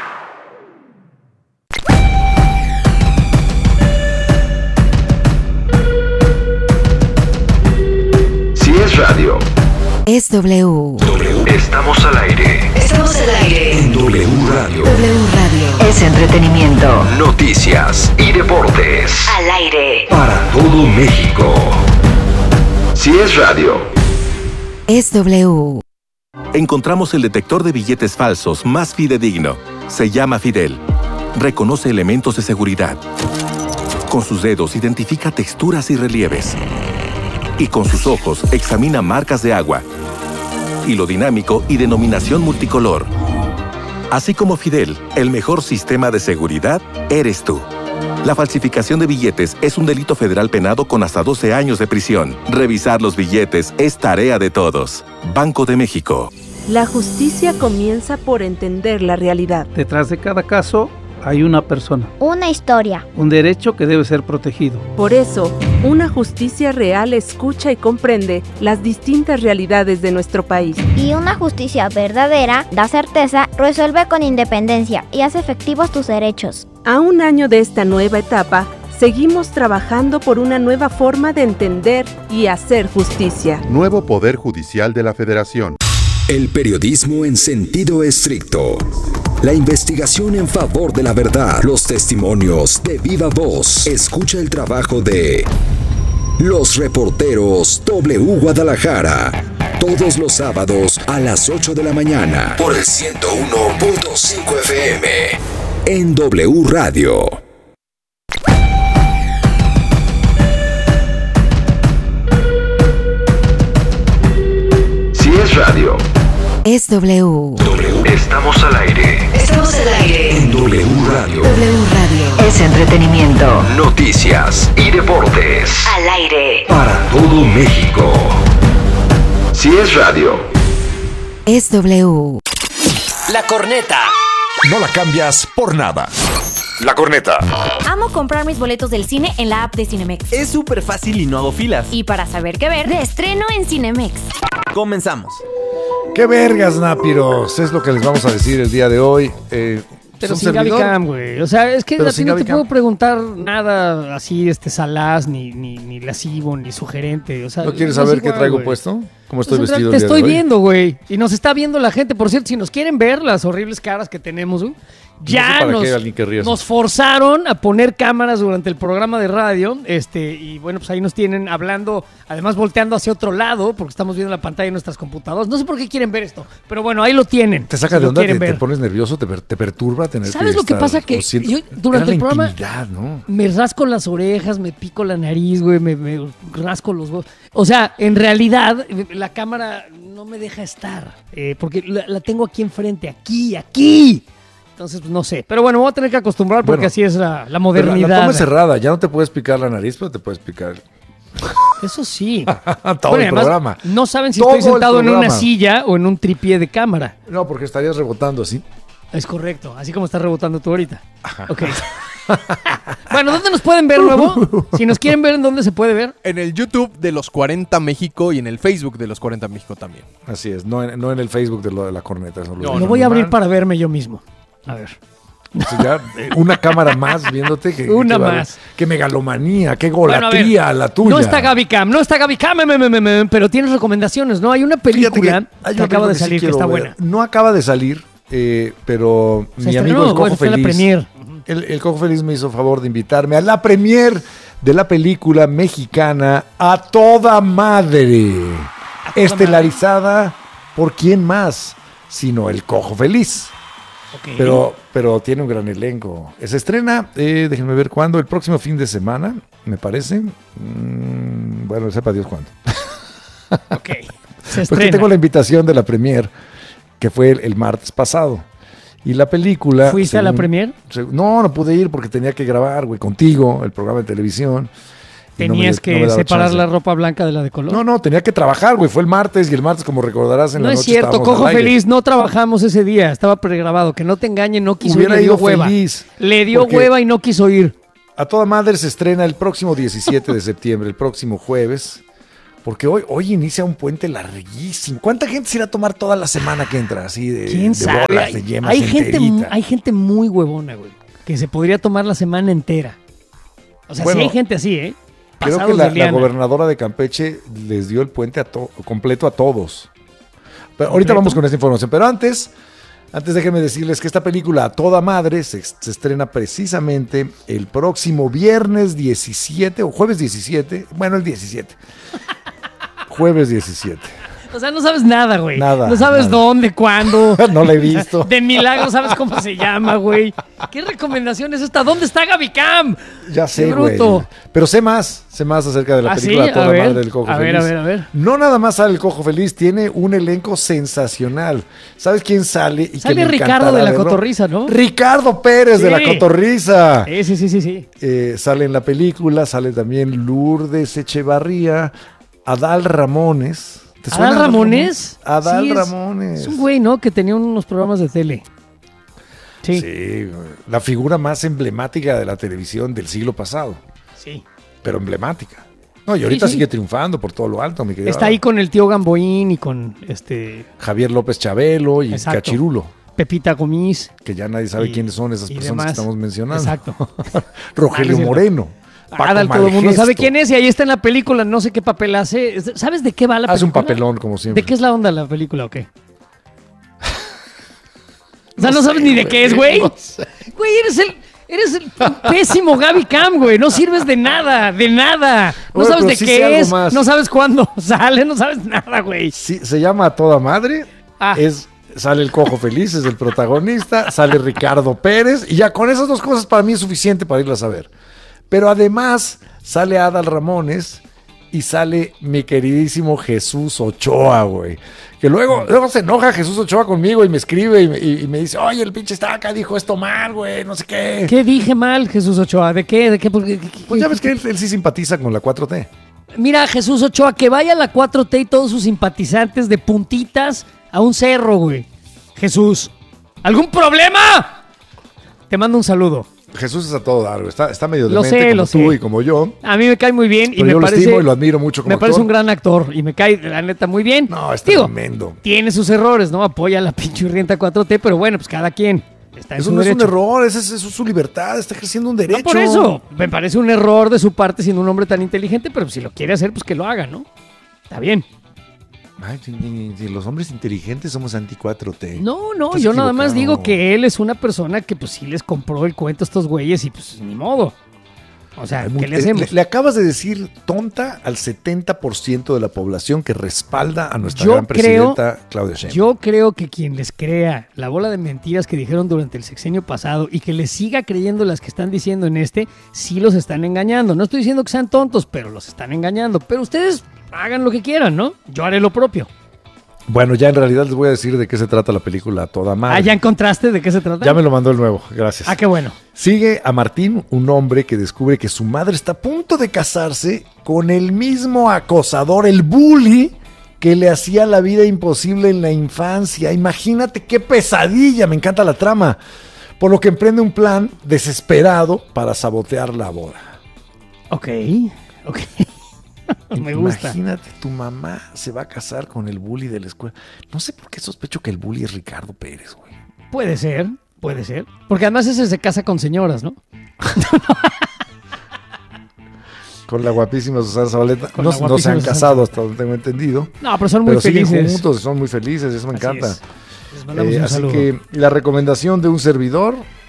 Si es radio, es W. W. Estamos al aire. Estamos al aire. En W Radio. W Radio. Es entretenimiento. Noticias y deportes. Al aire. Para todo México. Si es radio, es W. Encontramos el detector de billetes falsos más fidedigno. Se llama Fidel. Reconoce elementos de seguridad. Con sus dedos identifica texturas y relieves. Y con sus ojos examina marcas de agua, hilo dinámico y denominación multicolor. Así como Fidel, el mejor sistema de seguridad eres tú. La falsificación de billetes es un delito federal penado con hasta doce años de prisión. Revisar los billetes es tarea de todos. Banco de México. La justicia comienza por entender la realidad. Detrás de cada caso hay una persona. Una historia. Un derecho que debe ser protegido. Por eso, una justicia real escucha y comprende las distintas realidades de nuestro país. Y una justicia verdadera da certeza, resuelve con independencia y hace efectivos tus derechos. A un año de esta nueva etapa, seguimos trabajando por una nueva forma de entender y hacer justicia. Nuevo Poder Judicial de la Federación. El periodismo en sentido estricto. La investigación en favor de la verdad. Los testimonios de viva voz. Escucha el trabajo de los reporteros W Guadalajara. Todos los sábados a las ocho de la mañana. Por el ciento uno punto cinco F M. En W Radio. Si es radio, es W. W. Estamos al aire. Estamos al aire. En W Radio. W Radio. Es entretenimiento. Noticias y deportes. Al aire. Para todo México. Si es radio, es W. La corneta. No la cambias por nada. La corneta. Amo comprar mis boletos del cine en la app de Cinemex. Es súper fácil y no hago filas. Y para saber qué ver, de estreno en Cinemex. Comenzamos. ¡Qué vergas, nápiros! Es lo que les vamos a decir el día de hoy. Eh, Pero sin Gaby Cam, güey. O sea, es que a ti no te puedo preguntar nada así, este, salaz, ni, ni, ni lascivo, ni sugerente. O sea, ¿no quieres no saber igual, qué traigo güey. puesto? ¿Cómo estoy Pues, vestido Te el día estoy de hoy? viendo, güey. Y nos está viendo la gente. Por cierto, si nos quieren ver las horribles caras que tenemos, güey, ya no sé nos, nos forzaron a poner cámaras durante el programa de radio. Este, y bueno, pues ahí nos tienen hablando, además volteando hacia otro lado, porque estamos viendo la pantalla de nuestras computadoras. No sé por qué quieren ver esto, pero bueno, ahí lo tienen. Te saca si de onda, te, ver. te pones nervioso, te, te perturba tener ¿Sabes que lo que estar, pasa? Que siento, yo durante el programa ¿no? me rasco las orejas, me pico la nariz, güey, me, me rasco los huevos. O sea, en realidad, la cámara no me deja estar, eh, porque la, la tengo aquí enfrente, aquí, aquí. Entonces, pues, no sé. Pero bueno, me voy a tener que acostumbrar porque bueno, así es la, la modernidad. La, la toma es cerrada, ya no te puedes picar la nariz, pero te puedes picar. Eso sí. Todo bueno, el además, programa. No saben si Todo estoy sentado en el una programa. silla o en un tripié de cámara. No, porque estarías rebotando así. Es correcto, así como estás rebotando tú ahorita. Ok. Bueno, ¿dónde nos pueden ver, nuevo? Si nos quieren ver, ¿en dónde se puede ver? En el YouTube de Los cuarenta México y en el Facebook de Los cuarenta México también. Así es, no en, no en el Facebook de, lo de la corneta. Eso No, lo no, voy a abrir normal. Para verme yo mismo. A ver. O sea, ya, eh, una cámara más viéndote. Que, una que más. Qué megalomanía, qué golatría bueno, ver, la tuya. No está Gaby Cam, no está Gaby Cam, me, me, me, me, pero tienes recomendaciones, ¿no? Hay una película que, hay que acaba de salir que, sí que está ver. buena. No acaba de salir, eh, pero o sea, mi amigo no, el Cojo bueno, Feliz. La premier. el, el Cojo Feliz me hizo favor de invitarme a la premier de la película mexicana A Toda Madre, ¿A toda estelarizada madre? ¿Por quién más? Sino el Cojo Feliz. Okay. Pero, pero tiene un gran elenco. Se estrena, eh, déjenme ver cuándo, el próximo fin de semana, me parece. Mm, bueno, sepa Dios cuándo. Ok. Se estrena. Porque tengo la invitación de la premier, que fue el, el martes pasado. Y la película... ¿Fuiste según, a la premier? Según, no, no pude ir porque tenía que grabar, güey, contigo, el programa de televisión. ¿Tenías no me, que no separar chance. La ropa blanca de la de color? No, no, tenía que trabajar, güey. Fue el martes y el martes, como recordarás, en no la noche No es cierto, Cojo Feliz, no trabajamos ese día. Estaba pregrabado. Que no te engañen, no quiso Hubiera ir, le dio ido hueva. Feliz, le dio hueva y no quiso ir. A Toda Madre se estrena el próximo diecisiete de septiembre, el próximo jueves. Porque hoy, hoy inicia un puente larguísimo. ¿Cuánta gente se irá a tomar toda la semana que entra? Así de, ¿Quién de sabe? bolas, de yemas hay, gente, enterita. hay gente muy huevona, güey. Que se podría tomar la semana entera. O sea, bueno, sí hay gente así, ¿eh? Creo que la, la gobernadora de Campeche les dio el puente a to- completo a todos. Pero ahorita vamos con esta información. Pero antes, antes déjenme decirles que esta película A Toda Madre se, se estrena precisamente el próximo viernes diecisiete o jueves diecisiete. Bueno, el diecisiete. Jueves diecisiete. O sea, no sabes nada, güey. Nada. No sabes nada. dónde, cuándo. No la he visto. De milagro sabes cómo se llama, güey. ¿Qué recomendación es esta? ¿Dónde está Gaby Cam? Ya sé, güey. Pero sé más, sé más acerca de la ¿Ah, película sí? A Toda a ver, Madre del Cojo a Feliz. A ver, a ver, a ver. No nada más sale el Cojo Feliz, tiene un elenco sensacional. ¿Sabes quién sale? Y sale que me Ricardo de la verlo? Cotorriza, ¿no? Ricardo Pérez sí. de la Cotorriza. Sí, sí, sí, sí. sí. Eh, sale en la película, sale también Lourdes Echevarría, Adal Ramones. ¿Te suena ¿Adal Ramones? Adal sí, es, Ramones. Es un güey, ¿no? Que tenía unos programas de tele. Sí. Sí, la figura más emblemática de la televisión del siglo pasado. Sí. Pero emblemática. No, y ahorita sí, sí. sigue triunfando por todo lo alto, mi querido. Está ahí con el tío Gamboín y con este... Javier López Chabelo y Exacto. Cachirulo. Pepita Gomis. Que ya nadie sabe y, quiénes son esas personas demás. Que estamos mencionando. Exacto. Rogelio Moreno. Adal, todo el mundo sabe quién es y ahí está en la película, no sé qué papel hace. ¿Sabes de qué va la película? Hace un papelón, como siempre. ¿De qué es la onda la película o qué? O sea, no, no sabes sé, ni de güey, qué es, güey. No sé. Güey, eres el, eres el pésimo Gaby Cam, güey. No sirves de nada, de nada. No bueno, sabes de sí qué es, más. No sabes cuándo sale, no sabes nada, güey. Sí, se llama A Toda Madre. Ah. Es, sale el Cojo Feliz, es el protagonista. Sale Ricardo Pérez. Y ya con esas dos cosas para mí es suficiente para irlas a ver. Pero además sale Adal Ramones y sale mi queridísimo Jesús Ochoa, güey. Que luego, luego se enoja Jesús Ochoa conmigo y me escribe y me, y, y me dice, oye, el pinche Estaca dijo esto mal, güey, no sé qué. ¿Qué dije mal, Jesús Ochoa? ¿De qué? ¿De qué? qué, qué pues ya ves que él, él sí simpatiza con la cuatro T. Mira, Jesús Ochoa, que vaya a la cuatro T y todos sus simpatizantes de puntitas a un cerro, güey. Jesús, ¿algún problema? Te mando un saludo. Jesús es a todo dar, está, está medio lo demente sé, como lo tú sé. y como yo. A mí me cae muy bien y me yo parece, lo estimo y lo admiro mucho como me actor. parece un gran actor y me cae, la neta, muy bien. No, es Digo, tremendo. Tiene sus errores, ¿no? Apoya a la pinche renta cuatro T, pero bueno, pues cada quien está en Eso su no derecho. es un error, eso es, eso es su libertad, está ejerciendo un derecho. No, por eso, me parece un error de su parte siendo un hombre tan inteligente, pero si lo quiere hacer, pues que lo haga, ¿no? Está bien. Ay, los hombres inteligentes somos anti cuatro T. No, no, yo nada más digo que él es una persona que pues sí les compró el cuento a estos güeyes y pues ni modo. O sea, ¿qué le hacemos? Le, le acabas de decir tonta al setenta por ciento de la población que respalda a nuestra yo gran creo, presidenta Claudia Sheinbaum. Yo creo que quien les crea la bola de mentiras que dijeron durante el sexenio pasado y que les siga creyendo las que están diciendo en este, sí los están engañando. No estoy diciendo que sean tontos, pero los están engañando. Pero ustedes hagan lo que quieran, ¿no? Yo haré lo propio. Bueno, ya en realidad les voy a decir de qué se trata la película A Toda Madre. Ah, ¿ya encontraste de qué se trata? Ya me lo mandó el nuevo, gracias. Ah, qué bueno. Sigue a Martín, un hombre que descubre que su madre está a punto de casarse con el mismo acosador, el bully, que le hacía la vida imposible en la infancia. Imagínate qué pesadilla, me encanta la trama. Por lo que emprende un plan desesperado para sabotear la boda. Ok, ok. Me gusta. Imagínate, tu mamá se va a casar con el bully de la escuela. No sé por qué sospecho que el bully es Ricardo Pérez, güey. Puede ser, puede ser. Porque además ese se casa con señoras, ¿no? Con la guapísima Susana Zabaleta. No, no se han casado hasta donde tengo entendido. No, pero son muy pero felices. Siguen juntos, son muy felices, eso me así encanta. Es. Les mandamos Eh, un así saludo. que la recomendación de un servidor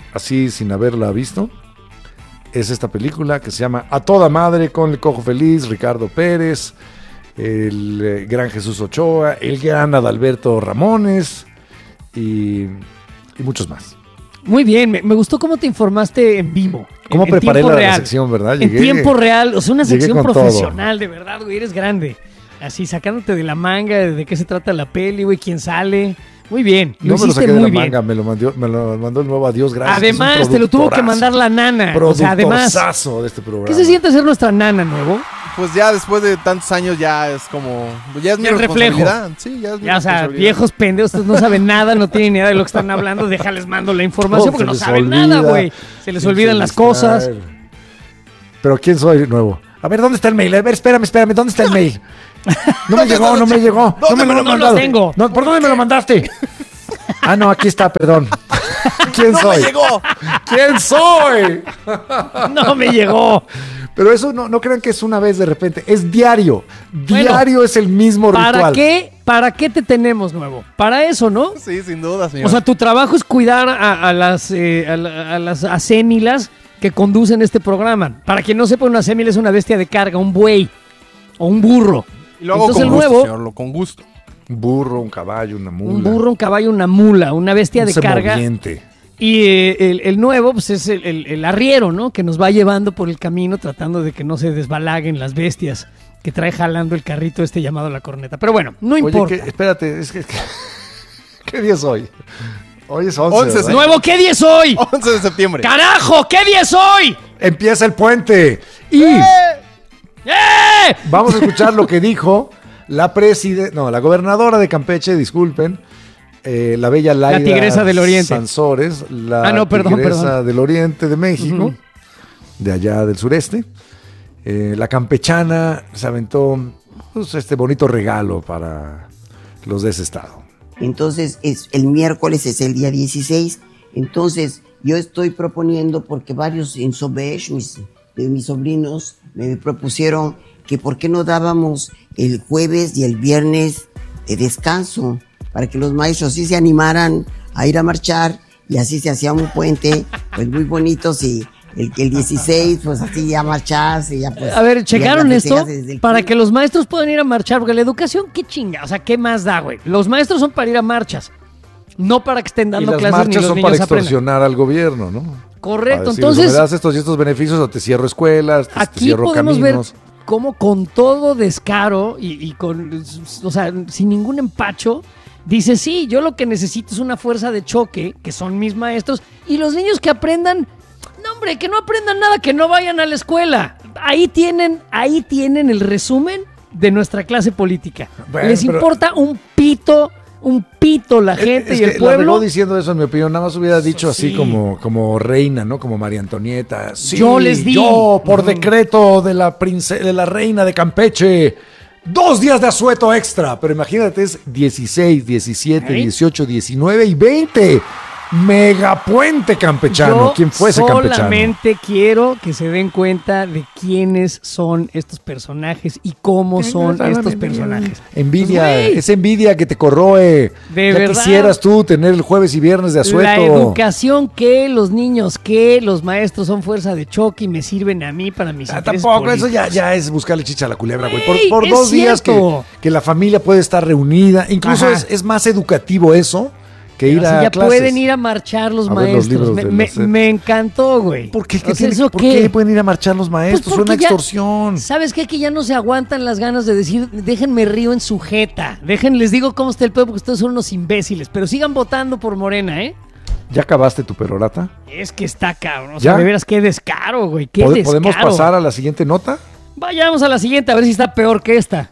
así sin haberla visto, es esta película que se llama A Toda Madre, con el Cojo Feliz, Ricardo Pérez, el eh, gran Jesús Ochoa, el gran Adalberto Ramones y, y muchos más. Muy bien, me, me gustó cómo te informaste en vivo. ¿Cómo en, preparé en la, real. la sección, verdad? Llegué, en tiempo real, o sea, una sección profesional, todo. de verdad, güey, eres grande. Así, sacándote de la manga de, de qué se trata la peli, güey, quién sale. Muy bien, lo no me lo hiciste saqué de muy la bien. manga, me lo, mandó, me lo mandó el nuevo Adiós, gracias. Además, te lo tuvo que mandar la nana. O sea, además, de este programa. ¿qué se siente ser nuestra nana, Nuevo? Pues ya después de tantos años ya es como... Ya es mi Ya el reflejo. responsabilidad. Sí, ya es mi Ya, o sea, responsabilidad. viejos pendejos, ustedes no saben nada, no tienen ni idea de lo que están hablando, déjales mando la información Todo porque se no les saben olvida. nada, güey. Se les Sí, olvidan se las les cosas. trae. Pero ¿quién soy, Nuevo? A ver, ¿dónde está el mail? A ver, espérame, espérame, ¿dónde está el mail? No me llegó, no me llegó. No me lo han no mandado. los tengo? No, ¿por dónde me lo mandaste? Ah, no, aquí está, perdón. ¿Quién ¡No soy? me llegó! ¿Quién soy? No me llegó. Pero eso no, no crean que es una vez de repente, es diario. Bueno, Diario es el mismo ¿Para ritual. qué, ¿Para qué te tenemos, Nuevo? Para eso, ¿no? Sí, sin duda, señor. O sea, tu trabajo es cuidar a, a las, eh, a, la- a las acémilas que conducen este programa. Para quien no sepa, una acémila es una bestia de carga, un buey o un burro. Y lo hago Entonces, con el gusto, nuevo, señor, lo- con gusto. Un burro, un caballo, una mula. un burro, un caballo, una mula, una bestia un de carga. semoviente. Y eh, el, el nuevo, pues es el, el- el arriero, ¿no? Que nos va llevando por el camino tratando de que no se desbalaguen las bestias que trae jalando el carrito este llamado la corneta. Pero bueno, no Oye, importa. que- espérate, es que... ¿Qué día es hoy? Hoy es once, once, ¿verdad? Nuevo, ¿qué día es hoy? once de septiembre. ¡Carajo! ¿Qué día es hoy? Empieza el puente. Y ¡Eh! vamos a escuchar lo que dijo la preside... No, la gobernadora de Campeche, disculpen. eh, la bella Laida tigresa del Oriente. Sansores, la Ah, no, perdón, tigresa perdón. del Oriente de México, Ujú. de allá del sureste. Eh, la campechana se aventó pues, este bonito regalo para los de ese estado. Entonces, es, el miércoles es el día dieciséis. Entonces, yo estoy proponiendo, porque varios en Sobesh, mis, de mis sobrinos, me propusieron que por qué no dábamos el jueves y el viernes de descanso, para que los maestros sí se animaran a ir a marchar, y así se hacía un puente, pues muy bonito, y el, el dieciséis, pues así ya marcharse, ya pues... A ver, ya ¿checaron la esto? festejas desde el Para que los maestros puedan ir a marchar, porque la educación, qué chinga, o sea, ¿qué más da, güey? Los maestros son para ir a marchas, no para que estén Y dando las clases ni marchas los son niños para aprendan. extorsionar al gobierno, ¿no? Correcto, Para decir, entonces... me das estos y estos beneficios o te cierro escuelas, te, te Aquí cierro podemos caminos. ver cómo con todo descaro y, y con, o sea, sin ningún empacho, dice, sí, yo lo que necesito es una fuerza de choque, que son mis maestros, y los niños que aprendan, no hombre, que no aprendan nada, que no vayan a la escuela. Ahí tienen, ahí tienen el resumen de nuestra clase política. Bueno, Les pero- importa un pito, un pito la gente Es y que el la regó pueblo. diciendo eso, en mi opinión, nada más hubiera dicho así sí. como, como reina, ¿no? Como María Antonieta. Sí, Yo les di. Yo, por Ujú. decreto de la, prince- de la reina de Campeche, dos días de asueto extra. Pero imagínate, es dieciséis, diecisiete, ¿Eh? dieciocho, diecinueve y veinte. Megapuente campechano. Yo ¿Quién fuese campechano? solamente quiero que se den cuenta de quiénes son estos personajes y cómo son estos personajes. Envidia, Pues, güey, es envidia que te corroe. De ya verdad. quisieras tú tener el jueves y viernes de asueto. la educación que los niños que los maestros son fuerza de choque y me sirven a mí para mis Ah, intereses tampoco, eso políticos. ya, ya es buscarle chicha a la culebra, güey. Por, Güey, por es dos días que, cierto. que la familia puede estar reunida. Incluso Ajá. es, es más educativo eso que ir Pero a si ya clases. pueden ir a marchar los A ver los maestros. libros me, de me- la SEP. me encantó, güey. ¿Por qué? ¿Qué O sea, tiene- ¿eso ¿Por qué? qué pueden ir a marchar los maestros? Pues Suena porque ya- extorsión. ¿Sabes qué? Que ya no se aguantan las ganas de decir, déjenme río en su jeta. Dejen, les digo cómo está el pueblo porque ustedes son unos imbéciles. Pero sigan votando por Morena, ¿eh? ¿Ya acabaste tu perorata? Es que está cabrón. O sea, ¿Ya? de veras, qué descaro, güey. Qué ¿Pod- descaro. ¿Podemos pasar a la siguiente nota? Vayamos a la siguiente a ver si está peor que esta.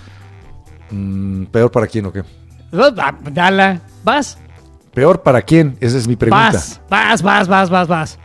Mm, ¿Peor para quién o qué? Va, Dala. ¿Vas? ¿Peor para quién? Esa es mi pregunta. Vas, vas, vas, vas, vas, vas.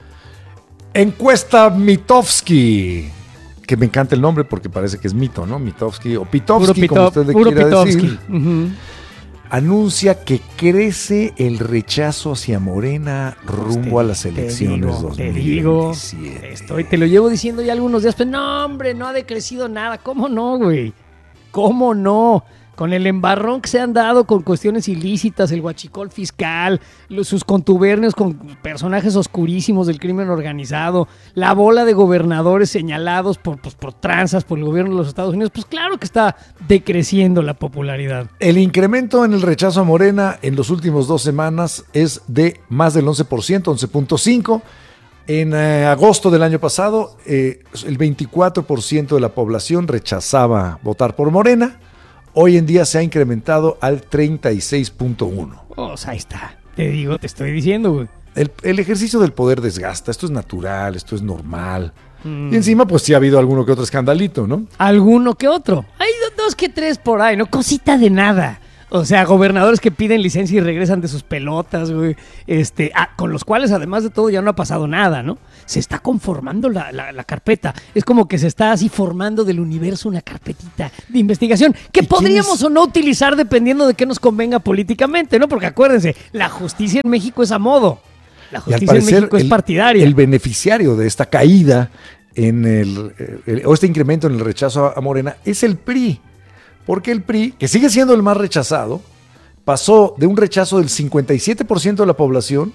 Encuesta Mitofsky. Que me encanta el nombre porque parece que es mito, ¿no? Mitofsky o Pitovsky, como usted le puro quiera Pitovsky. decir. Ujú. Anuncia que crece el rechazo hacia Morena rumbo a las elecciones Te dos mil digo, veintisiete. estoy, te lo llevo diciendo ya algunos días, pero no, hombre, no ha decrecido nada. ¿Cómo no, güey? ¿Cómo no? con el embarrón que se han dado con cuestiones ilícitas, el huachicol fiscal, los, sus contubernios con personajes oscurísimos del crimen organizado, la bola de gobernadores señalados por, pues, por tranzas por el gobierno de los Estados Unidos, pues claro que está decreciendo la popularidad. El incremento en el rechazo a Morena en las últimas dos semanas es de más del once por ciento, once punto cinco por ciento. En eh, agosto del año pasado, eh, el veinticuatro por ciento de la población rechazaba votar por Morena. Hoy en día se ha incrementado al treinta y seis punto uno. Oh, ahí está. Te digo, te estoy diciendo, güey. El, el ejercicio del poder desgasta. Esto es natural, esto es normal. Mm. Y encima, pues sí ha habido alguno que otro escandalito, ¿no? Alguno que otro. Hay dos que tres por ahí, ¿no? Cosita de nada. O sea, gobernadores que piden licencia y regresan de sus pelotas, güey. Este, ah, con los cuales, además de todo, ya no ha pasado nada, ¿no? Se está conformando la, la, la carpeta. Es como que se está así formando del universo una carpetita de investigación que podríamos es? o no utilizar dependiendo de qué nos convenga políticamente, ¿no? Porque acuérdense, la justicia en México es a modo. La justicia en México es el, partidaria. El beneficiario de esta caída en el, el, o este incremento en el rechazo a, a Morena es el P R I. Porque el P R I, que sigue siendo el más rechazado, pasó de un rechazo del cincuenta y siete por ciento de la población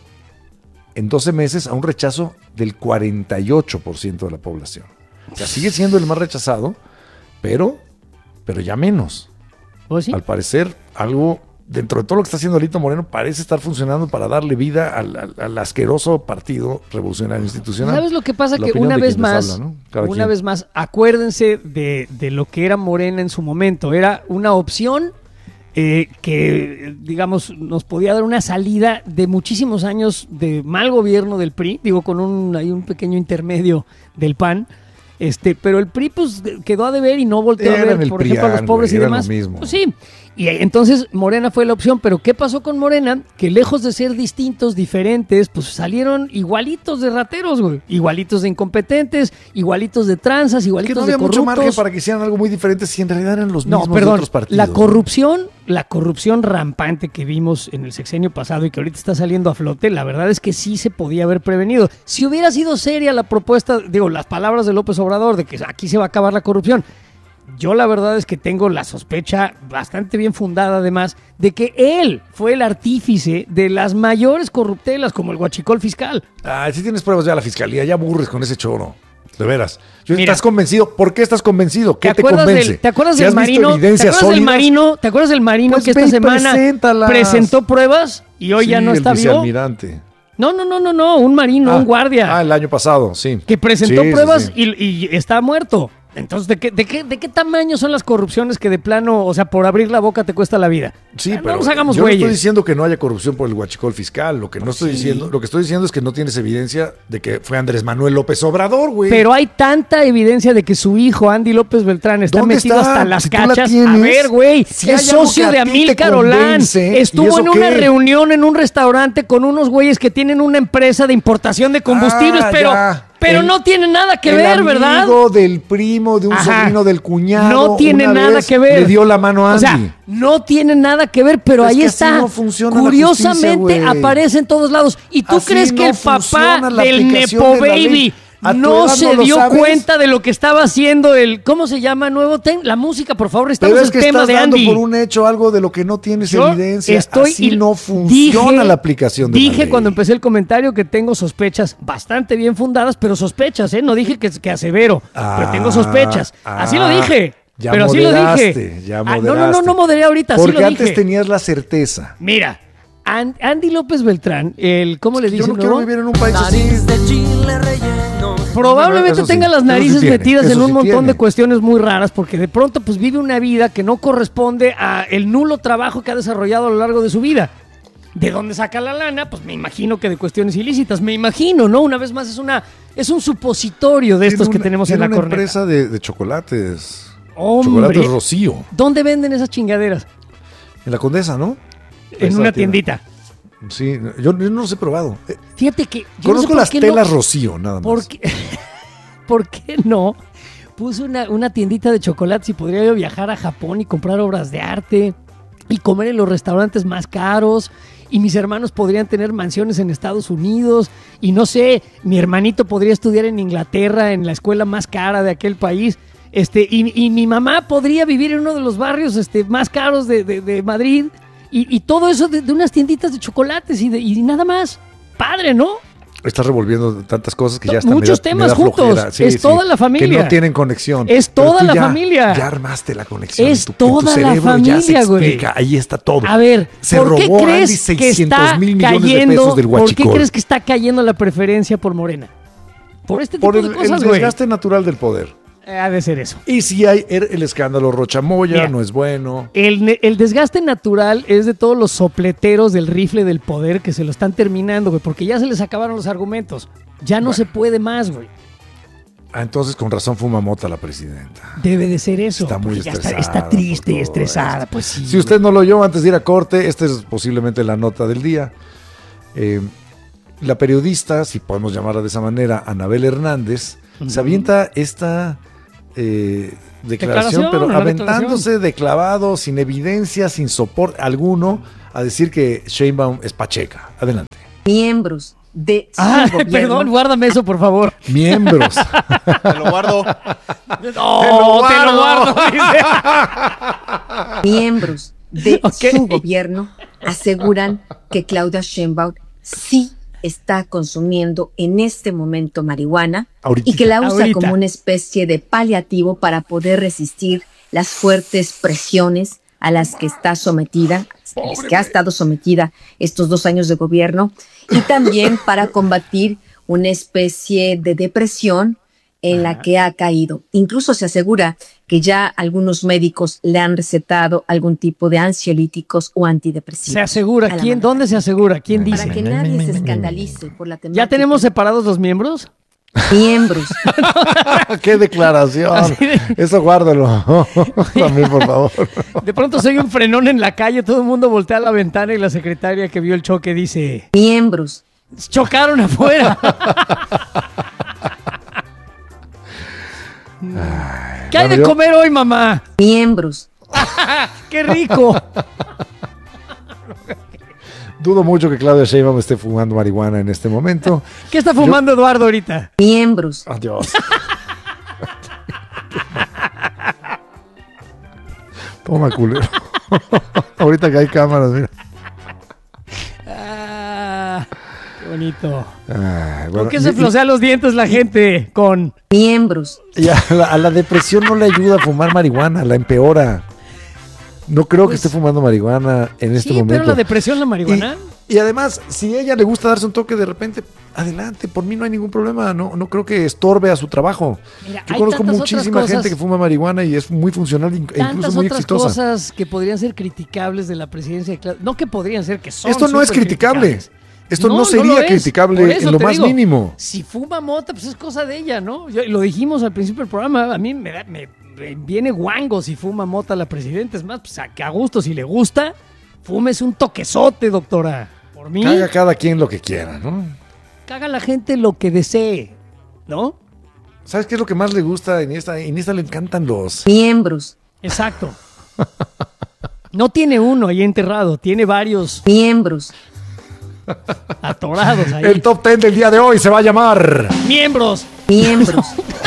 en doce meses a un rechazo del cuarenta y ocho por ciento de la población. O sea, sigue siendo el más rechazado, pero, pero ya menos. ¿Oh, sí? Al parecer, algo dentro de todo lo que está haciendo Alito Moreno parece estar funcionando para darle vida al, al, al asqueroso Partido Revolucionario Institucional. ¿Sabes lo que pasa? Que una vez más, habla, ¿no? una quien. vez más, acuérdense de, de lo que era Morena en su momento. Era una opción eh, que, digamos, nos podía dar una salida de muchísimos años de mal gobierno del P R I, digo, con un, hay un pequeño intermedio del P A N. Este, pero el P R I pues quedó a deber y no volteó Eran a ver, por ejemplo, a los pobres wey, y demás. Pues sí. Y entonces Morena fue la opción, pero ¿qué pasó con Morena? Que lejos de ser distintos, diferentes, pues salieron igualitos de rateros, güey. Igualitos de incompetentes, igualitos de tranzas, igualitos que no de había corruptos. mucho margen para que hicieran algo muy diferente si en realidad eran los no, mismos perdón, de otros partidos. La corrupción, la corrupción rampante que vimos en el sexenio pasado y que ahorita está saliendo a flote, la verdad es que sí se podía haber prevenido. Si hubiera sido seria la propuesta, digo, las palabras de López Obrador de que aquí se va a acabar la corrupción, yo la verdad es que tengo la sospecha bastante bien fundada además de que él fue el artífice de las mayores corruptelas como el huachicol fiscal. Ah, si tienes pruebas ya la fiscalía, ya aburres con ese choro. De veras. Mira, ¿estás convencido? ¿Por qué estás convencido? ¿Qué te, te convence? Del, ¿Te acuerdas si del Marino? ¿Te acuerdas sólidas? del Marino? ¿Te acuerdas del Marino pues que esta semana preséntalas. presentó pruebas y hoy sí, ya no está el vivo? Vicealmirante. No, no, no, no, no, un marino, ah, un guardia. Ah, el año pasado, sí. Que presentó sí, pruebas sí, sí. Y, y está muerto. Entonces, ¿de qué, de, qué, ¿de qué tamaño son las corrupciones que de plano, o sea, por abrir la boca te cuesta la vida? Sí, no pero nos hagamos yo güeyes. no estoy diciendo que no haya corrupción por el huachicol fiscal. Lo que no estoy sí. diciendo, lo que estoy diciendo es que no tienes evidencia de que fue Andrés Manuel López Obrador, güey. Pero hay tanta evidencia de que su hijo, Andy López Beltrán, está metido está? hasta las si cachas. A ver, güey, si es socio de Amílcar Olán. Estuvo en una qué? reunión en un restaurante con unos güeyes que tienen una empresa de importación de combustibles, ah, pero... Ya. Pero el, no tiene nada que el ver, ¿verdad? El amigo del primo, de un Ajá. sobrino del cuñado. No tiene una nada vez que ver. Le dio la mano a Andy. O sea, no tiene nada que ver, pero es ahí que está. Así no funciona Curiosamente la justicia, aparece en todos lados. ¿Y tú así crees que no el papá la del Nepo de Baby no se no dio sabes? cuenta de lo que estaba haciendo el... ¿Cómo se llama? Nuevo tema. La música, por favor, estamos Pero es el que tema estás de dando Andy. por un hecho algo de lo que no tienes Yo evidencia. Estoy Así y no funciona dije, la aplicación de Dije la ley. cuando empecé el comentario que tengo sospechas bastante bien fundadas, pero sospechas, ¿eh? No dije que, que asevero, ah, pero tengo sospechas. Ah, así lo dije. Ya pero así lo dije. Ya ah, no, no, no, no moderé ahorita, así Porque lo antes dije. tenías la certeza. Mira, Andy López Beltrán, el, ¿cómo le dicen? Yo no quiero vivir en un país así. De chile relleno. Probablemente Eso sí, tenga las eso narices sí tiene, metidas eso en un sí montón tiene. de cuestiones muy raras, porque de pronto pues vive una vida que no corresponde a el nulo trabajo que ha desarrollado a lo largo de su vida. ¿De dónde saca la lana? Pues me imagino que de cuestiones ilícitas. Me imagino, ¿no? Una vez más es una es un supositorio de estos Tiene que una- tenemos en tiene la una corneta. empresa de, de chocolates. Hombre, Chocolates Rocío. ¿dónde venden esas chingaderas? En la Condesa, ¿no? En Esa una tienda. tiendita. Sí, yo, yo no los he probado. Eh, Fíjate que... yo no sé Conozco por las qué telas no- Rocío, nada más. ¿Por qué, ¿Por qué no puse una, una tiendita de chocolates y podría yo viajar a Japón y comprar obras de arte y comer en los restaurantes más caros? Y mis hermanos podrían tener mansiones en Estados Unidos. Y no sé, mi hermanito podría estudiar en Inglaterra, en la escuela más cara de aquel país. Este, y, y mi mamá podría vivir en uno de los barrios este, más caros de, de, de Madrid y, y todo eso de, de unas tienditas de chocolates y, de, y nada más. Padre, ¿no? Estás revolviendo tantas cosas que ya están. Muchos me da, temas me da juntos. Sí, es sí, toda la familia. Que no tienen conexión. Es toda la ya, familia. Ya armaste la conexión. Es en tu, toda en tu la cerebro familia, ya se explica. güey. Ahí está todo. A ver, se ¿por qué robó crees Andy que seiscientos está mil millones cayendo, de pesos del ¿por huachicol? qué crees que está cayendo la preferencia por Morena? Por este tipo Por el, de cosas, el güey. desgaste natural del poder. Eh, ha de ser eso. Y si hay el, el escándalo Rochamoya, Mira, no es bueno. El, el desgaste natural es de todos los sopleteros del rifle del poder que se lo están terminando, güey, porque ya se les acabaron los argumentos. Ya no Bueno. se puede más, güey. Ah, entonces con razón fuma mota la presidenta. Debe de ser eso. Está muy porque ya estresada. está, está triste y estresada. esto. Pues sí. Si usted no lo oyó antes de ir a corte, esta es posiblemente la nota del día. Eh, la periodista, si podemos llamarla de esa manera, Anabel Hernández, uh-huh. se avienta esta eh, declaración, declaración, pero aventándose declaración. de clavado, sin evidencia, sin soporte alguno, a decir que Sheinbaum es pacheca. Adelante. Miembros de su Ah, gobierno. perdón, guárdame eso, por favor. Miembros. Te lo guardo. No, te lo guardo. Dice. Miembros de Okay. su gobierno aseguran que Claudia Sheinbaum sí está consumiendo en este momento marihuana Ahorita. y que la usa Ahorita. como una especie de paliativo para poder resistir las fuertes presiones a las que está sometida, a las que ha estado sometida estos dos años de gobierno, y también para combatir una especie de depresión en la que ha caído. Incluso se asegura que ya algunos médicos le han recetado algún tipo de ansiolíticos o antidepresivos. Se asegura. A la ¿Quién? mano. ¿Dónde se asegura? ¿Quién dice? Para que nadie se escandalice por la temática. ¿Ya tenemos separados los miembros? Miembros. ¡Qué declaración! de... Eso guárdalo. También, por favor. De pronto soy un frenón en la calle, todo el mundo voltea a la ventana y la secretaria que vio el choque dice... Miembros. Chocaron afuera. Ay, ¿Qué hay bueno, de yo... comer hoy, mamá? Miembros. ¡Qué rico! Dudo mucho que Claudia Sheinbaum esté fumando marihuana en este momento. ¿Qué está fumando yo... Eduardo ahorita? Miembros. Adiós. Toma, culero. Ahorita que hay cámaras, mira. Ah, qué bonito. Ay, bueno, ¿Por qué se y, flosea los dientes la gente con miembros? Y a la, a la depresión no le ayuda a fumar marihuana, la empeora. No creo pues, que esté fumando marihuana en este sí, momento. Pero la depresión, la marihuana. Y, y además, si a ella le gusta darse un toque de repente, adelante, por mí no hay ningún problema. No, no creo que estorbe a su trabajo. Mira, Yo conozco muchísima cosas, gente que fuma marihuana y es muy funcional e incluso muy otras exitosa. Cosas que podrían ser criticables de la presidencia de Claudia. No que podrían ser, que son. Esto no es criticable. Esto no, no sería no criticable en lo más digo, mínimo. Si fuma mota, pues es cosa de ella, ¿no? Yo, lo dijimos al principio del programa. A mí me, da, me, me viene guango si fuma mota la presidenta. Es más, pues a, que a gusto, si le gusta, fumes un toquezote, doctora. Por mí. Caga cada quien lo que quiera, ¿no? Caga la gente lo que desee, ¿no? ¿Sabes qué es lo que más le gusta? En esta, en esta le encantan los miembros. Exacto. No tiene uno ahí enterrado, tiene varios miembros. Atorados ahí. El top ten del día de hoy se va a llamar Miembros. Miembros.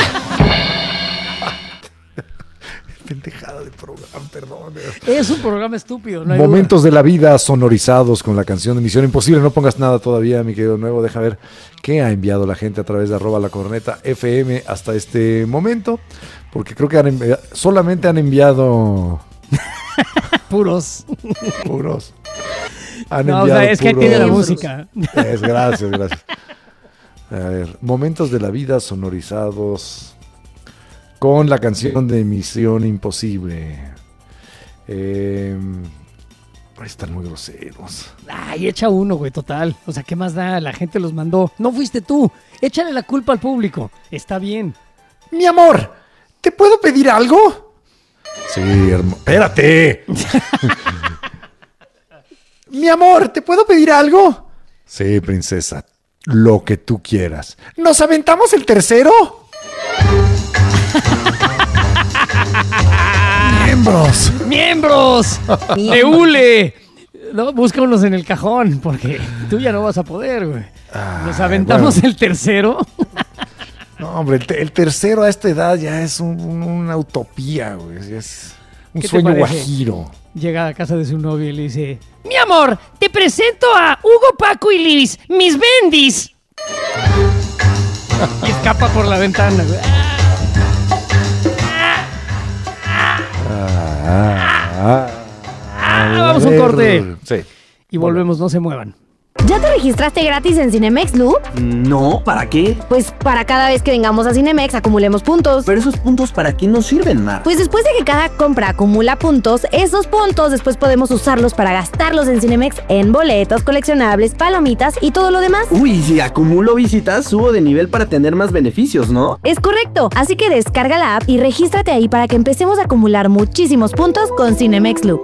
Pendejada de programa, perdón. Es un programa estúpido, no hay Momentos duda. de la vida sonorizados con la canción de Misión Imposible. No pongas nada todavía, mi querido Nuevo. Deja ver qué ha enviado la gente a través de arroba la corneta F M hasta este momento. Porque creo que han enviado, solamente han enviado puros. Puros. Han no, o sea, es puros. Que tiene la música. Es, gracias, gracias. A ver, momentos de la vida sonorizados con la canción de Misión Imposible. Eh, están muy groseros. Ay, echa uno, güey, total. O sea, ¿qué más da? La gente los mandó. No fuiste tú. Échale la culpa al público. Está bien. Mi amor, ¿te puedo pedir algo? Sí, hermano. Espérate. Mi amor, ¿te puedo pedir algo? Sí, princesa. Lo que tú quieras. ¿Nos aventamos el tercero? ¡Miembros! ¡Miembros! ¡De hule! No, busca unos en el cajón, porque tú ya no vas a poder, güey. Nos aventamos bueno. el tercero. No, No, hombre, el, te- el tercero a esta edad ya es un- un- una utopía, güey. Es un ¿Qué te sueño parece? guajiro. Llega a casa de su novio y le dice: Mi amor, te presento a Hugo, Paco y Liz, mis bendis. Y escapa por la ventana, güey. Ah, Ah, vamos a un corte. Sí. Y volvemos, no se muevan. ¿Ya te registraste gratis en Cinemex, Lu? No, ¿para qué? Pues para cada vez que vengamos a Cinemex acumulemos puntos. Pero esos puntos, ¿para qué nos sirven, Mar? Pues después de que cada compra acumula puntos, esos puntos después podemos usarlos para gastarlos en Cinemex en boletos, coleccionables, palomitas y todo lo demás. Uy, si acumulo visitas, subo de nivel para tener más beneficios, ¿no? Es correcto, así que descarga la app y regístrate ahí para que empecemos a acumular muchísimos puntos con Cinemex Lu.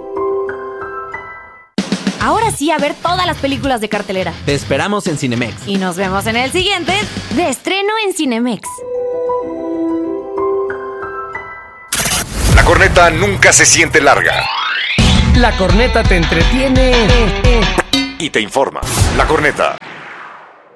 Ahora sí, a ver todas las películas de cartelera. Te esperamos en Cinemex. Y nos vemos en el siguiente de estreno en Cinemex. La corneta nunca se siente larga La corneta te entretiene y te informa. La corneta.